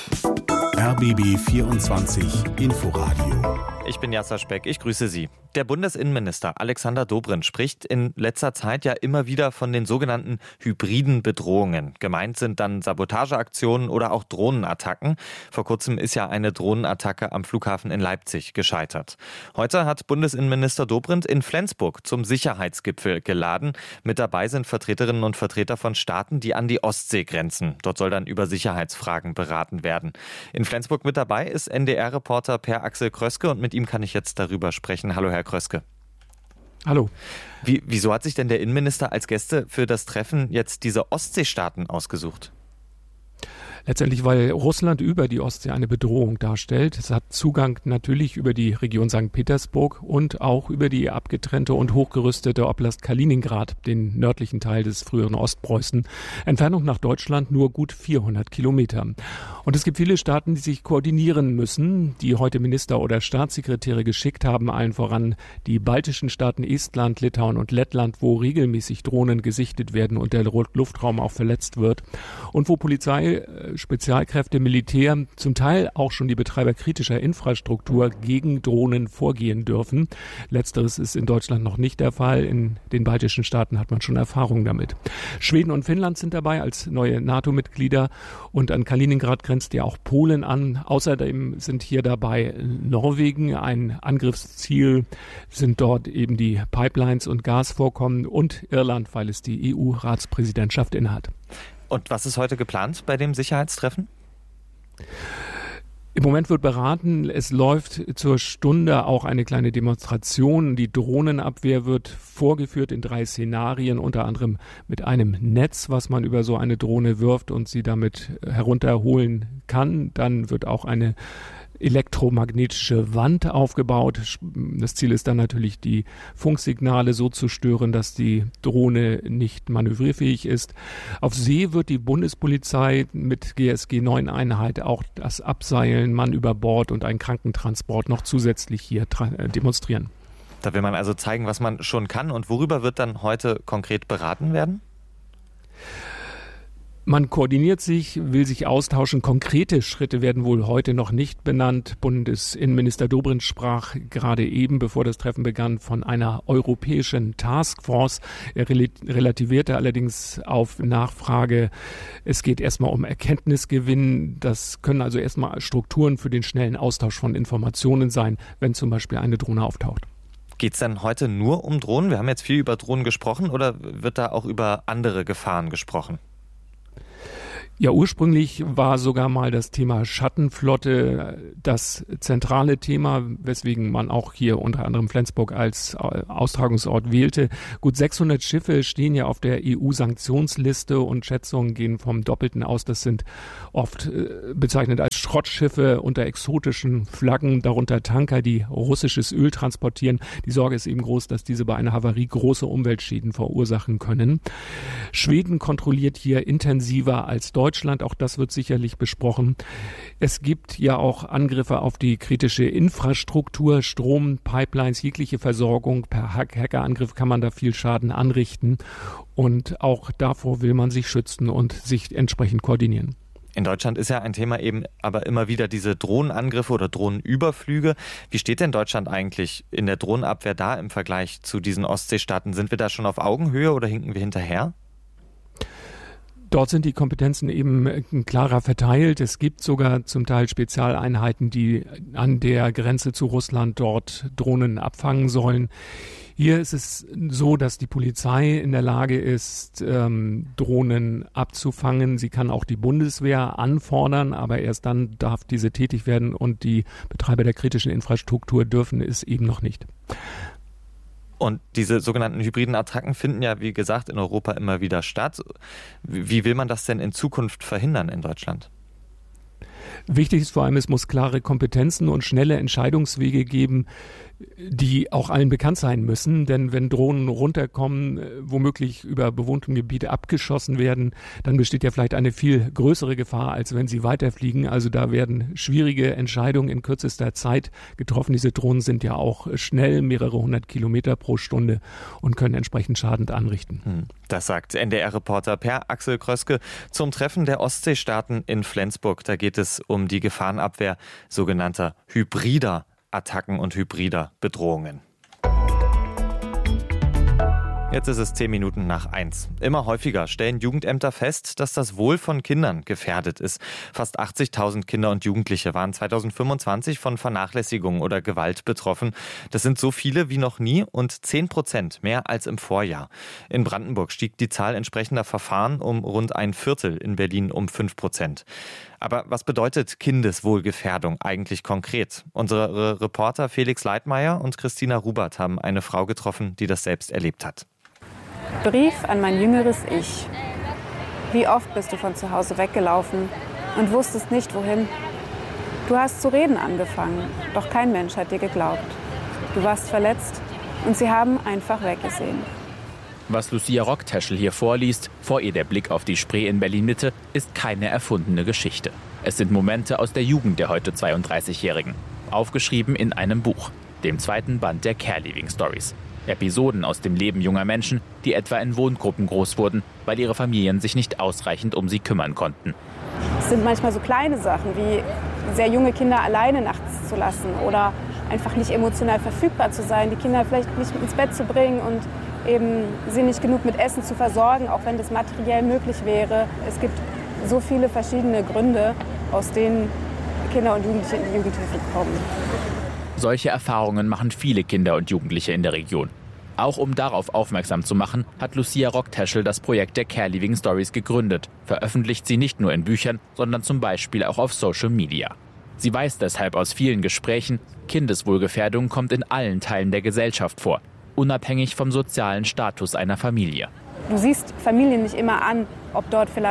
RBB 24 Inforadio. Ich bin Jasser Speck, ich grüße Sie. Der Bundesinnenminister Alexander Dobrindt spricht in letzter Zeit ja immer wieder von den sogenannten hybriden Bedrohungen. Gemeint sind dann Sabotageaktionen oder auch Drohnenattacken. Vor kurzem ist ja eine Drohnenattacke am Flughafen in Leipzig gescheitert. Heute hat Bundesinnenminister Dobrindt in Flensburg zum Sicherheitsgipfel geladen. Mit dabei sind Vertreterinnen und Vertreter von Staaten, die an die Ostsee grenzen. Dort soll dann über Sicherheitsfragen beraten werden. In Flensburg mit dabei ist NDR-Reporter Per Axel Kröske und mit ihm kann ich jetzt darüber sprechen. Hallo, Herr Kröske. Hallo. Wieso hat sich denn der Innenminister als Gäste für das Treffen jetzt diese Ostseestaaten ausgesucht? Letztendlich, weil Russland über die Ostsee eine Bedrohung darstellt. Es hat Zugang natürlich über die Region St. Petersburg und auch über die abgetrennte und hochgerüstete Oblast Kaliningrad, den nördlichen Teil des früheren Ostpreußen. Entfernung nach Deutschland nur gut 400 Kilometer. Und es gibt viele Staaten, die sich koordinieren müssen, die heute Minister oder Staatssekretäre geschickt haben, allen voran die baltischen Staaten Estland, Litauen und Lettland, wo regelmäßig Drohnen gesichtet werden und der Luftraum auch verletzt wird und wo Polizei, Spezialkräfte, Militär, zum Teil auch schon die Betreiber kritischer Infrastruktur gegen Drohnen vorgehen dürfen. Letzteres ist in Deutschland noch nicht der Fall. In den baltischen Staaten hat man schon Erfahrung damit. Schweden und Finnland sind dabei als neue NATO-Mitglieder und an Kaliningrad grenzt ja auch Polen an. Außerdem sind hier dabei Norwegen. Ein Angriffsziel sind dort eben die Pipelines und Gasvorkommen und Irland, weil es die EU-Ratspräsidentschaft innehat. Und was ist heute geplant bei dem Sicherheitstreffen? Im Moment wird beraten, es läuft zur Stunde auch eine kleine Demonstration. Die Drohnenabwehr wird vorgeführt in 3 Szenarien, unter anderem mit einem Netz, was man über so eine Drohne wirft und sie damit herunterholen kann. Dann wird auch eine elektromagnetische Wand aufgebaut. Das Ziel ist dann natürlich, die Funksignale so zu stören, dass die Drohne nicht manövrierfähig ist. Auf See wird die Bundespolizei mit GSG-9-Einheit auch das Abseilen, Mann über Bord und einen Krankentransport noch zusätzlich hier demonstrieren. Da will man also zeigen, was man schon kann. Und worüber wird dann heute konkret beraten werden? Man koordiniert sich, will sich austauschen. Konkrete Schritte werden wohl heute noch nicht benannt. Bundesinnenminister Dobrindt sprach gerade eben, bevor das Treffen begann, von einer europäischen Taskforce. Er relativierte allerdings auf Nachfrage. Es geht erstmal um Erkenntnisgewinn. Das können also erstmal Strukturen für den schnellen Austausch von Informationen sein, wenn zum Beispiel eine Drohne auftaucht. Geht es denn heute nur um Drohnen? Wir haben jetzt viel über Drohnen gesprochen, oder wird da auch über andere Gefahren gesprochen? Ja, ursprünglich war sogar mal das Thema Schattenflotte das zentrale Thema, weswegen man auch hier unter anderem Flensburg als Austragungsort wählte. Gut 600 Schiffe stehen ja auf der EU-Sanktionsliste und Schätzungen gehen vom Doppelten aus. Das sind oft bezeichnet als Schrottschiffe unter exotischen Flaggen, darunter Tanker, die russisches Öl transportieren. Die Sorge ist eben groß, dass diese bei einer Havarie große Umweltschäden verursachen können. Schweden kontrolliert hier intensiver als Deutschland, auch das wird sicherlich besprochen. Es gibt ja auch Angriffe auf die kritische Infrastruktur, Strom, Pipelines, jegliche Versorgung. Per Hackerangriff kann man da viel Schaden anrichten und auch davor will man sich schützen und sich entsprechend koordinieren. In Deutschland ist ja ein Thema eben aber immer wieder diese Drohnenangriffe oder Drohnenüberflüge. Wie steht denn Deutschland eigentlich in der Drohnenabwehr da im Vergleich zu diesen Ostseestaaten? Sind wir da schon auf Augenhöhe oder hinken wir hinterher? Dort sind die Kompetenzen eben klarer verteilt. Es gibt sogar zum Teil Spezialeinheiten, die an der Grenze zu Russland dort Drohnen abfangen sollen. Hier ist es so, dass die Polizei in der Lage ist, Drohnen abzufangen. Sie kann auch die Bundeswehr anfordern, aber erst dann darf diese tätig werden und die Betreiber der kritischen Infrastruktur dürfen es eben noch nicht. Und diese sogenannten hybriden Attacken finden ja, wie gesagt, in Europa immer wieder statt. Wie will man das denn in Zukunft verhindern in Deutschland? Wichtig ist vor allem, es muss klare Kompetenzen und schnelle Entscheidungswege geben, die auch allen bekannt sein müssen. Denn wenn Drohnen runterkommen, womöglich über bewohnten Gebiete abgeschossen werden, dann besteht ja vielleicht eine viel größere Gefahr, als wenn sie weiterfliegen. Also da werden schwierige Entscheidungen in kürzester Zeit getroffen. Diese Drohnen sind ja auch schnell, mehrere 100 Kilometer pro Stunde und können entsprechend Schaden anrichten. Das sagt NDR-Reporter Per Axel Kröske zum Treffen der Ostseestaaten in Flensburg. Da geht es um die Gefahrenabwehr sogenannter hybrider Attacken und hybrider Bedrohungen. Jetzt ist es 10 Minuten nach 1. Immer häufiger stellen Jugendämter fest, dass das Wohl von Kindern gefährdet ist. Fast 80.000 Kinder und Jugendliche waren 2025 von Vernachlässigung oder Gewalt betroffen. Das sind so viele wie noch nie und 10% mehr als im Vorjahr. In Brandenburg stieg die Zahl entsprechender Verfahren um rund 1/4, in Berlin um 5%. Aber was bedeutet Kindeswohlgefährdung eigentlich konkret? Unsere Reporter Felix Leitmeier und Christina Rubert haben eine Frau getroffen, die das selbst erlebt hat. Brief an mein jüngeres Ich. Wie oft bist du von zu Hause weggelaufen und wusstest nicht, wohin? Du hast zu reden angefangen, doch kein Mensch hat dir geglaubt. Du warst verletzt und sie haben einfach weggesehen. Was Lucia Rockteschel hier vorliest, vor ihr der Blick auf die Spree in Berlin-Mitte, ist keine erfundene Geschichte. Es sind Momente aus der Jugend der heute 32-Jährigen. Aufgeschrieben in einem Buch, dem 2. Band der Care Living Stories. Episoden aus dem Leben junger Menschen, die etwa in Wohngruppen groß wurden, weil ihre Familien sich nicht ausreichend um sie kümmern konnten. Es sind manchmal so kleine Sachen, wie sehr junge Kinder alleine nachts zu lassen oder einfach nicht emotional verfügbar zu sein, die Kinder vielleicht nicht ins Bett zu bringen und eben sie nicht genug mit Essen zu versorgen, auch wenn das materiell möglich wäre. Es gibt so viele verschiedene Gründe, aus denen Kinder und Jugendliche in die Jugendhilfe kommen. Solche Erfahrungen machen viele Kinder und Jugendliche in der Region. Auch um darauf aufmerksam zu machen, hat Lucia Rockteschel das Projekt der Care Living Stories gegründet. Veröffentlicht sie nicht nur in Büchern, sondern zum Beispiel auch auf Social Media. Sie weiß deshalb aus vielen Gesprächen, Kindeswohlgefährdung kommt in allen Teilen der Gesellschaft vor, unabhängig vom sozialen Status einer Familie. Du siehst Familien nicht immer an, ob dort vielleicht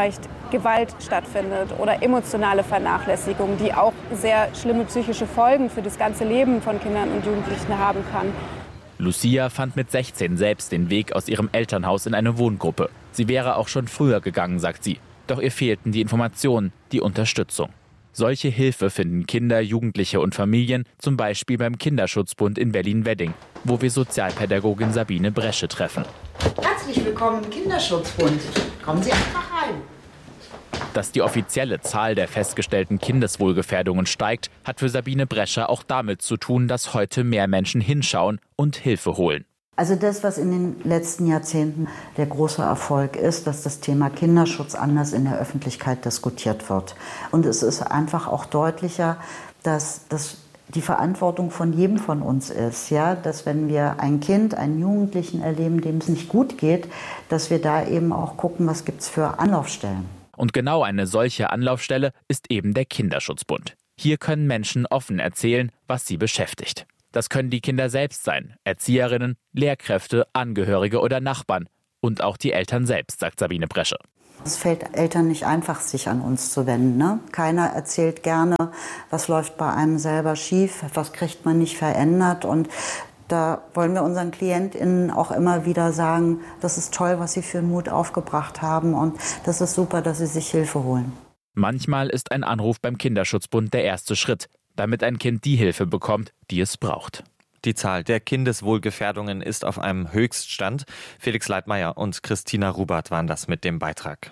Gewalt stattfindet oder emotionale Vernachlässigung, die auch sehr schlimme psychische Folgen für das ganze Leben von Kindern und Jugendlichen haben kann. Lucia fand mit 16 selbst den Weg aus ihrem Elternhaus in eine Wohngruppe. Sie wäre auch schon früher gegangen, sagt sie. Doch ihr fehlten die Informationen, die Unterstützung. Solche Hilfe finden Kinder, Jugendliche und Familien, zum Beispiel beim Kinderschutzbund in Berlin-Wedding, wo wir Sozialpädagogin Sabine Bresche treffen. Herzlich willkommen im Kinderschutzbund. Kommen Sie einfach rein. Dass die offizielle Zahl der festgestellten Kindeswohlgefährdungen steigt, hat für Sabine Bresche auch damit zu tun, dass heute mehr Menschen hinschauen und Hilfe holen. Also das, was in den letzten Jahrzehnten der große Erfolg ist, dass das Thema Kinderschutz anders in der Öffentlichkeit diskutiert wird. Und es ist einfach auch deutlicher, dass das die Verantwortung von jedem von uns ist, ja, dass wenn wir ein Kind, einen Jugendlichen erleben, dem es nicht gut geht, dass wir da eben auch gucken, was gibt's für Anlaufstellen. Und genau eine solche Anlaufstelle ist eben der Kinderschutzbund. Hier können Menschen offen erzählen, was sie beschäftigt. Das können die Kinder selbst sein, Erzieherinnen, Lehrkräfte, Angehörige oder Nachbarn. Und auch die Eltern selbst, sagt Sabine Bresche. Es fällt Eltern nicht einfach, sich an uns zu wenden, ne? Keiner erzählt gerne, was läuft bei einem selber schief, was kriegt man nicht verändert. Und da wollen wir unseren KlientInnen auch immer wieder sagen, das ist toll, was sie für einen Mut aufgebracht haben. Und das ist super, dass sie sich Hilfe holen. Manchmal ist ein Anruf beim Kinderschutzbund der erste Schritt, damit ein Kind die Hilfe bekommt, die es braucht. Die Zahl der Kindeswohlgefährdungen ist auf einem Höchststand. Felix Leitmeier und Christina Rubert waren das mit dem Beitrag.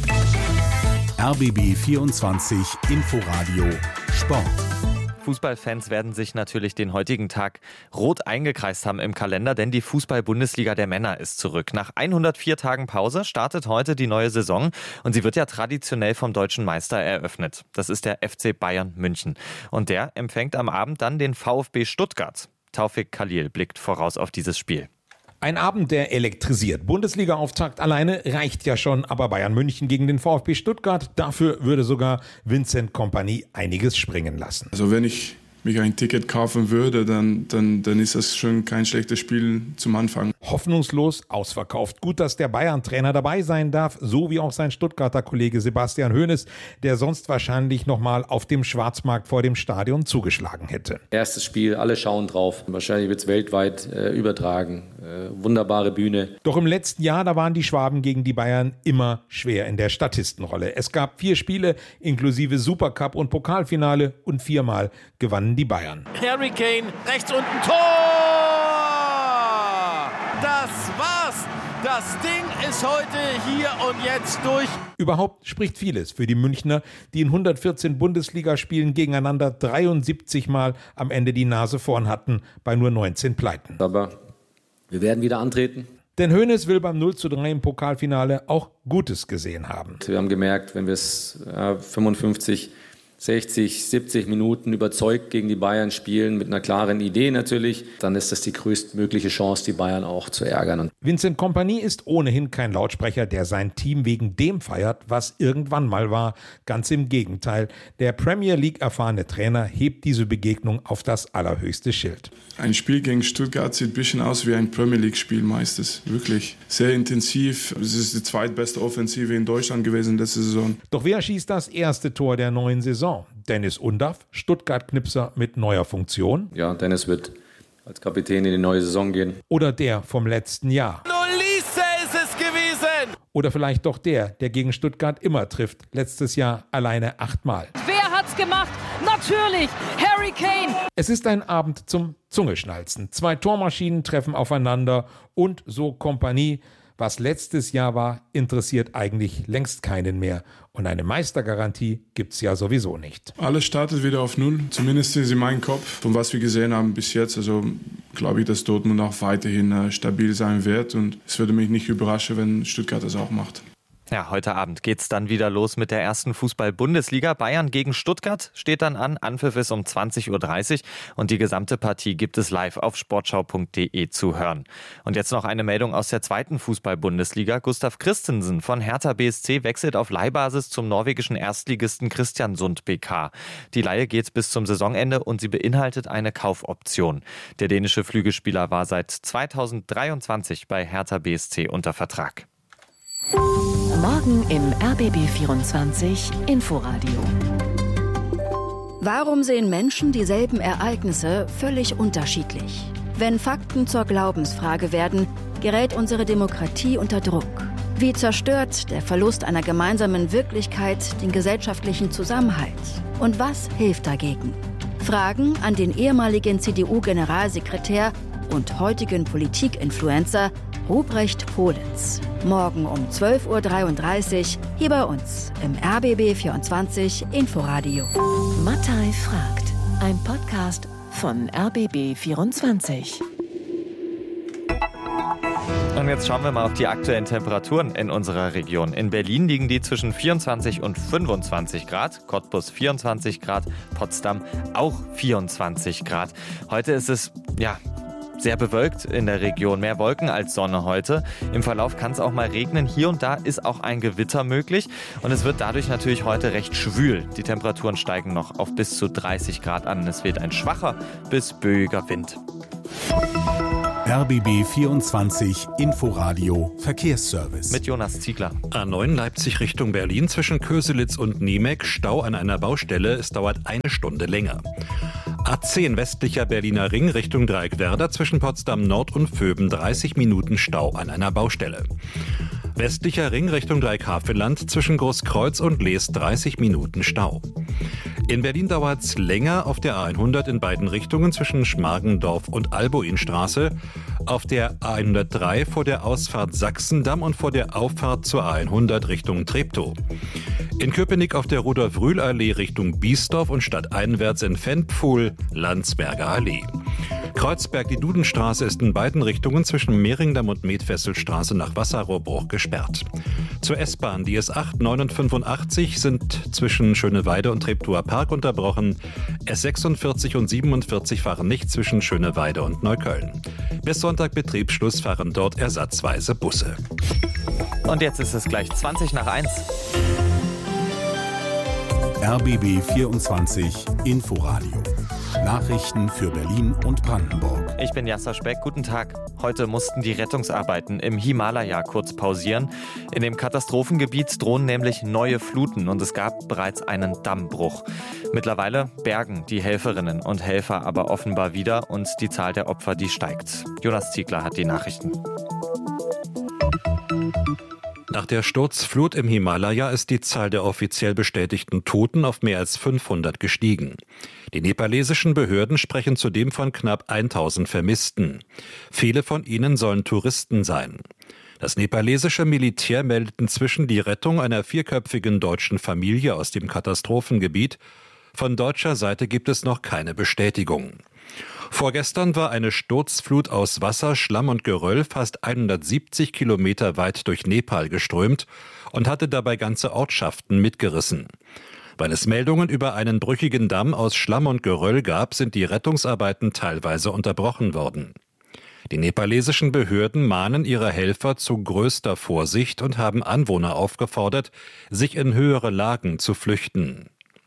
RBB 24 Inforadio Sport. Fußballfans werden sich natürlich den heutigen Tag rot eingekreist haben im Kalender, denn die Fußball-Bundesliga der Männer ist zurück. Nach 104 Tagen Pause startet heute die neue Saison und sie wird ja traditionell vom deutschen Meister eröffnet. Das ist der FC Bayern München. Und der empfängt am Abend dann den VfB Stuttgart. Taufik Khalil blickt voraus auf dieses Spiel. Ein Abend, der elektrisiert. Bundesliga-Auftakt alleine reicht ja schon, aber Bayern München gegen den VfB Stuttgart, dafür würde sogar Vincent Kompany einiges springen lassen. Also wenn ich mich ein Ticket kaufen würde, dann ist das schon kein schlechtes Spiel zum Anfang. Hoffnungslos ausverkauft. Gut, dass der Bayern-Trainer dabei sein darf, so wie auch sein Stuttgarter Kollege Sebastian Hoeneß, der sonst wahrscheinlich nochmal auf dem Schwarzmarkt vor dem Stadion zugeschlagen hätte. Erstes Spiel, alle schauen drauf. Wahrscheinlich wird es weltweit übertragen. Wunderbare Bühne. Doch im letzten Jahr, da waren die Schwaben gegen die Bayern immer schwer in der Statistenrolle. Es gab 4 Spiele inklusive Supercup und Pokalfinale und 4-mal gewannen die Bayern. Harry Kane, rechts unten, Tor! Das war's! Das Ding ist heute hier und jetzt durch. Überhaupt spricht vieles für die Münchner, die in 114 Bundesligaspielen gegeneinander 73 Mal am Ende die Nase vorn hatten, bei nur 19 Pleiten. Aber wir werden wieder antreten. Denn Hoeneß will beim 0:3 im Pokalfinale auch Gutes gesehen haben. Wir haben gemerkt, wenn wir es 55, 60, 70 Minuten überzeugt gegen die Bayern spielen, mit einer klaren Idee natürlich, dann ist das die größtmögliche Chance, die Bayern auch zu ärgern. Vincent Kompany ist ohnehin kein Lautsprecher, der sein Team wegen dem feiert, was irgendwann mal war. Ganz im Gegenteil. Der Premier League erfahrene Trainer hebt diese Begegnung auf das allerhöchste Schild. Ein Spiel gegen Stuttgart sieht ein bisschen aus wie ein Premier League-Spiel meistens. Wirklich sehr intensiv. Es ist die zweitbeste Offensive in Deutschland gewesen letzte Saison. Doch wer schießt das erste Tor der neuen Saison? Dennis Undaff, Stuttgart-Knipser mit neuer Funktion. Ja, Dennis wird als Kapitän in die neue Saison gehen. Oder der vom letzten Jahr. Nolisse ist es gewesen! Oder vielleicht doch der gegen Stuttgart immer trifft. Letztes Jahr alleine 8-mal. Wer hat's gemacht? Natürlich Harry Kane! Es ist ein Abend zum Zungeschnalzen. 2 Tormaschinen treffen aufeinander und so Kompany. Was letztes Jahr war, interessiert eigentlich längst keinen mehr. Und eine Meistergarantie gibt's ja sowieso nicht. Alles startet wieder auf Null, zumindest in meinem Kopf. Von was wir gesehen haben bis jetzt, also glaube ich, dass Dortmund auch weiterhin stabil sein wird. Und es würde mich nicht überraschen, wenn Stuttgart das auch macht. Ja, heute Abend geht's dann wieder los mit der ersten Fußball-Bundesliga. Bayern gegen Stuttgart steht dann an. Anpfiff ist um 20:30 Uhr und die gesamte Partie gibt es live auf sportschau.de zu hören. Und jetzt noch eine Meldung aus der zweiten Fußball-Bundesliga. Gustav Christensen von Hertha BSC wechselt auf Leihbasis zum norwegischen Erstligisten Kristiansund BK. Die Leihe geht bis zum Saisonende und sie beinhaltet eine Kaufoption. Der dänische Flügelspieler war seit 2023 bei Hertha BSC unter Vertrag. Morgen im RBB 24 Inforadio. Warum sehen Menschen dieselben Ereignisse völlig unterschiedlich? Wenn Fakten zur Glaubensfrage werden, gerät unsere Demokratie unter Druck. Wie zerstört der Verlust einer gemeinsamen Wirklichkeit den gesellschaftlichen Zusammenhalt? Und was hilft dagegen? Fragen an den ehemaligen CDU-Generalsekretär und heutigen Politik-Influencer Ruprecht Polenz. Morgen um 12.33 Uhr hier bei uns im RBB 24 Inforadio. Mattei fragt. Ein Podcast von RBB 24. Und jetzt schauen wir mal auf die aktuellen Temperaturen in unserer Region. In Berlin liegen die zwischen 24 und 25 Grad, Cottbus 24 Grad, Potsdam auch 24 Grad. Heute ist es, sehr bewölkt in der Region, mehr Wolken als Sonne heute. Im Verlauf kann es auch mal regnen. Hier und da ist auch ein Gewitter möglich und es wird dadurch natürlich heute recht schwül. Die Temperaturen steigen noch auf bis zu 30 Grad an. Es weht ein schwacher bis böiger Wind. RBB 24 Inforadio Verkehrsservice. Mit Jonas Ziegler. A9 Leipzig Richtung Berlin zwischen Köselitz und Niemek. Stau an einer Baustelle. Es dauert 1 Stunde länger. A10 westlicher Berliner Ring Richtung Dreieckwerder zwischen Potsdam Nord und Vöben 30 Minuten Stau an einer Baustelle. Westlicher Ring Richtung Dreieckhaveland zwischen Großkreuz und Lees 30 Minuten Stau. In Berlin dauert es länger auf der A100 in beiden Richtungen zwischen Schmargendorf und Albuinstraße, auf der A103 vor der Ausfahrt Sachsendamm und vor der Auffahrt zur A100 Richtung Treptow. In Köpenick auf der Rudolf-Rühl-Allee Richtung Biesdorf und stadteinwärts in Ventpfuhl Landsberger Allee. Kreuzberg, die Dudenstraße ist in beiden Richtungen zwischen Mehringdamm und Medfesselstraße nach Wasserrohrbruch gesperrt. Zur S-Bahn, die S8, 9 und 85 sind zwischen Schöneweide und Treptower Park unterbrochen. S46 und 47 fahren nicht zwischen Schöneweide und Neukölln. Bis Sonntag Betriebsschluss fahren dort ersatzweise Busse. Und jetzt ist es gleich 20 nach 1. RBB 24 Inforadio. Nachrichten für Berlin und Brandenburg. Ich bin Jasser Speck, guten Tag. Heute mussten die Rettungsarbeiten im Himalaya kurz pausieren. In dem Katastrophengebiet drohen nämlich neue Fluten und es gab bereits einen Dammbruch. Mittlerweile bergen die Helferinnen und Helfer aber offenbar wieder und die Zahl der Opfer, die steigt. Jonas Ziegler hat die Nachrichten. Nach der Sturzflut im Himalaya ist die Zahl der offiziell bestätigten Toten auf mehr als 500 gestiegen. Die nepalesischen Behörden sprechen zudem von knapp 1000 Vermissten. Viele von ihnen sollen Touristen sein. Das nepalesische Militär meldet inzwischen die Rettung einer 4-köpfigen deutschen Familie aus dem Katastrophengebiet. Von deutscher Seite gibt es noch keine Bestätigung. Vorgestern war eine Sturzflut aus Wasser, Schlamm und Geröll fast 170 Kilometer weit durch Nepal geströmt und hatte dabei ganze Ortschaften mitgerissen. Weil es Meldungen über einen brüchigen Damm aus Schlamm und Geröll gab, sind die Rettungsarbeiten teilweise unterbrochen worden. Die nepalesischen Behörden mahnen ihre Helfer zu größter Vorsicht und haben Anwohner aufgefordert, sich in höhere Lagen zu flüchten.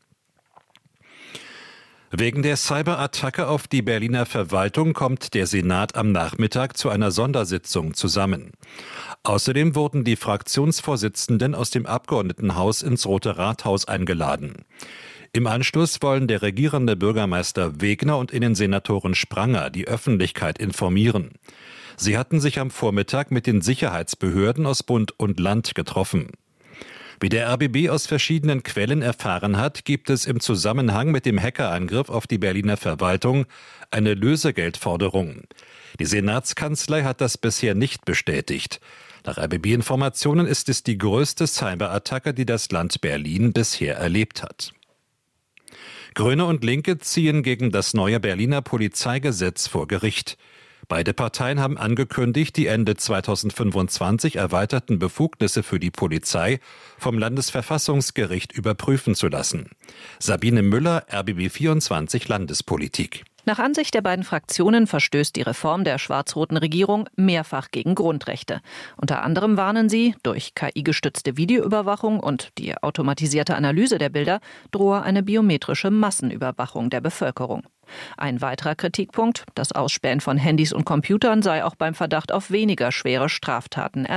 Wegen der Cyberattacke auf die Berliner Verwaltung kommt der Senat am Nachmittag zu einer Sondersitzung zusammen. Außerdem wurden die Fraktionsvorsitzenden aus dem Abgeordnetenhaus ins Rote Rathaus eingeladen. Im Anschluss wollen der regierende Bürgermeister Wegner und Innensenatorin Spranger die Öffentlichkeit informieren. Sie hatten sich am Vormittag mit den Sicherheitsbehörden aus Bund und Land getroffen. Wie der RBB aus verschiedenen Quellen erfahren hat, gibt es im Zusammenhang mit dem Hackerangriff auf die Berliner Verwaltung eine Lösegeldforderung. Die Senatskanzlei hat das bisher nicht bestätigt. Nach RBB-Informationen ist es die größte Cyberattacke, die das Land Berlin bisher erlebt hat. Grüne und Linke ziehen gegen das neue Berliner Polizeigesetz vor Gericht. Beide Parteien haben angekündigt, die Ende 2025 erweiterten Befugnisse für die Polizei vom Landesverfassungsgericht überprüfen zu lassen. Sabine Müller, RBB 24 Landespolitik. Nach Ansicht der beiden Fraktionen verstößt die Reform der schwarz-roten Regierung mehrfach gegen Grundrechte. Unter anderem warnen sie, durch KI-gestützte Videoüberwachung und die automatisierte Analyse der Bilder drohe eine biometrische Massenüberwachung der Bevölkerung. Ein weiterer Kritikpunkt, das Ausspähen von Handys und Computern sei auch beim Verdacht auf weniger schwere Straftaten erlaubt.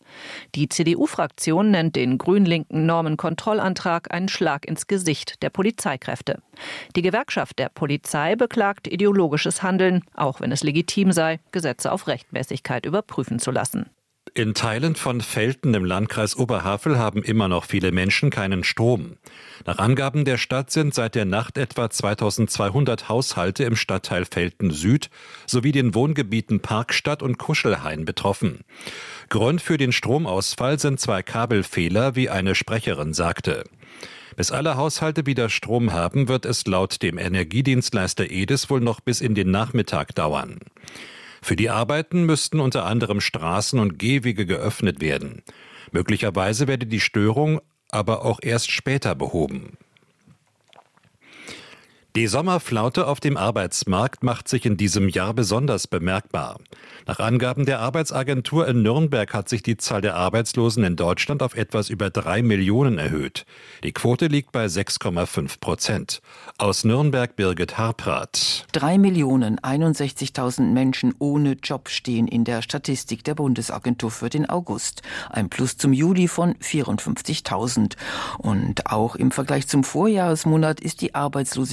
Die CDU-Fraktion nennt den grün-linken Normenkontrollantrag einen Schlag ins Gesicht der Polizeikräfte. Die Gewerkschaft der Polizei beklagt ideologisches Handeln, auch wenn es legitim sei, Gesetze auf Rechtmäßigkeit überprüfen zu lassen. In Teilen von Velten im Landkreis Oberhavel haben immer noch viele Menschen keinen Strom. Nach Angaben der Stadt sind seit der Nacht etwa 2200 Haushalte im Stadtteil Velten Süd sowie den Wohngebieten Parkstadt und Kuschelhain betroffen. Grund für den Stromausfall sind 2 Kabelfehler, wie eine Sprecherin sagte. Bis alle Haushalte wieder Strom haben, wird es laut dem Energiedienstleister EDIS wohl noch bis in den Nachmittag dauern. Für die Arbeiten müssten unter anderem Straßen und Gehwege geöffnet werden. Möglicherweise werde die Störung aber auch erst später behoben. Die Sommerflaute auf dem Arbeitsmarkt macht sich in diesem Jahr besonders bemerkbar. Nach Angaben der Arbeitsagentur in Nürnberg hat sich die Zahl der Arbeitslosen in Deutschland auf etwas über 3 Millionen erhöht. Die Quote liegt bei 6,5%. Aus Nürnberg Birgit Harprath. 3.061.000 Menschen ohne Job stehen in der Statistik der Bundesagentur für den August. Ein Plus zum Juli von 54.000. Und auch im Vergleich zum Vorjahresmonat ist die Arbeitslosigkeit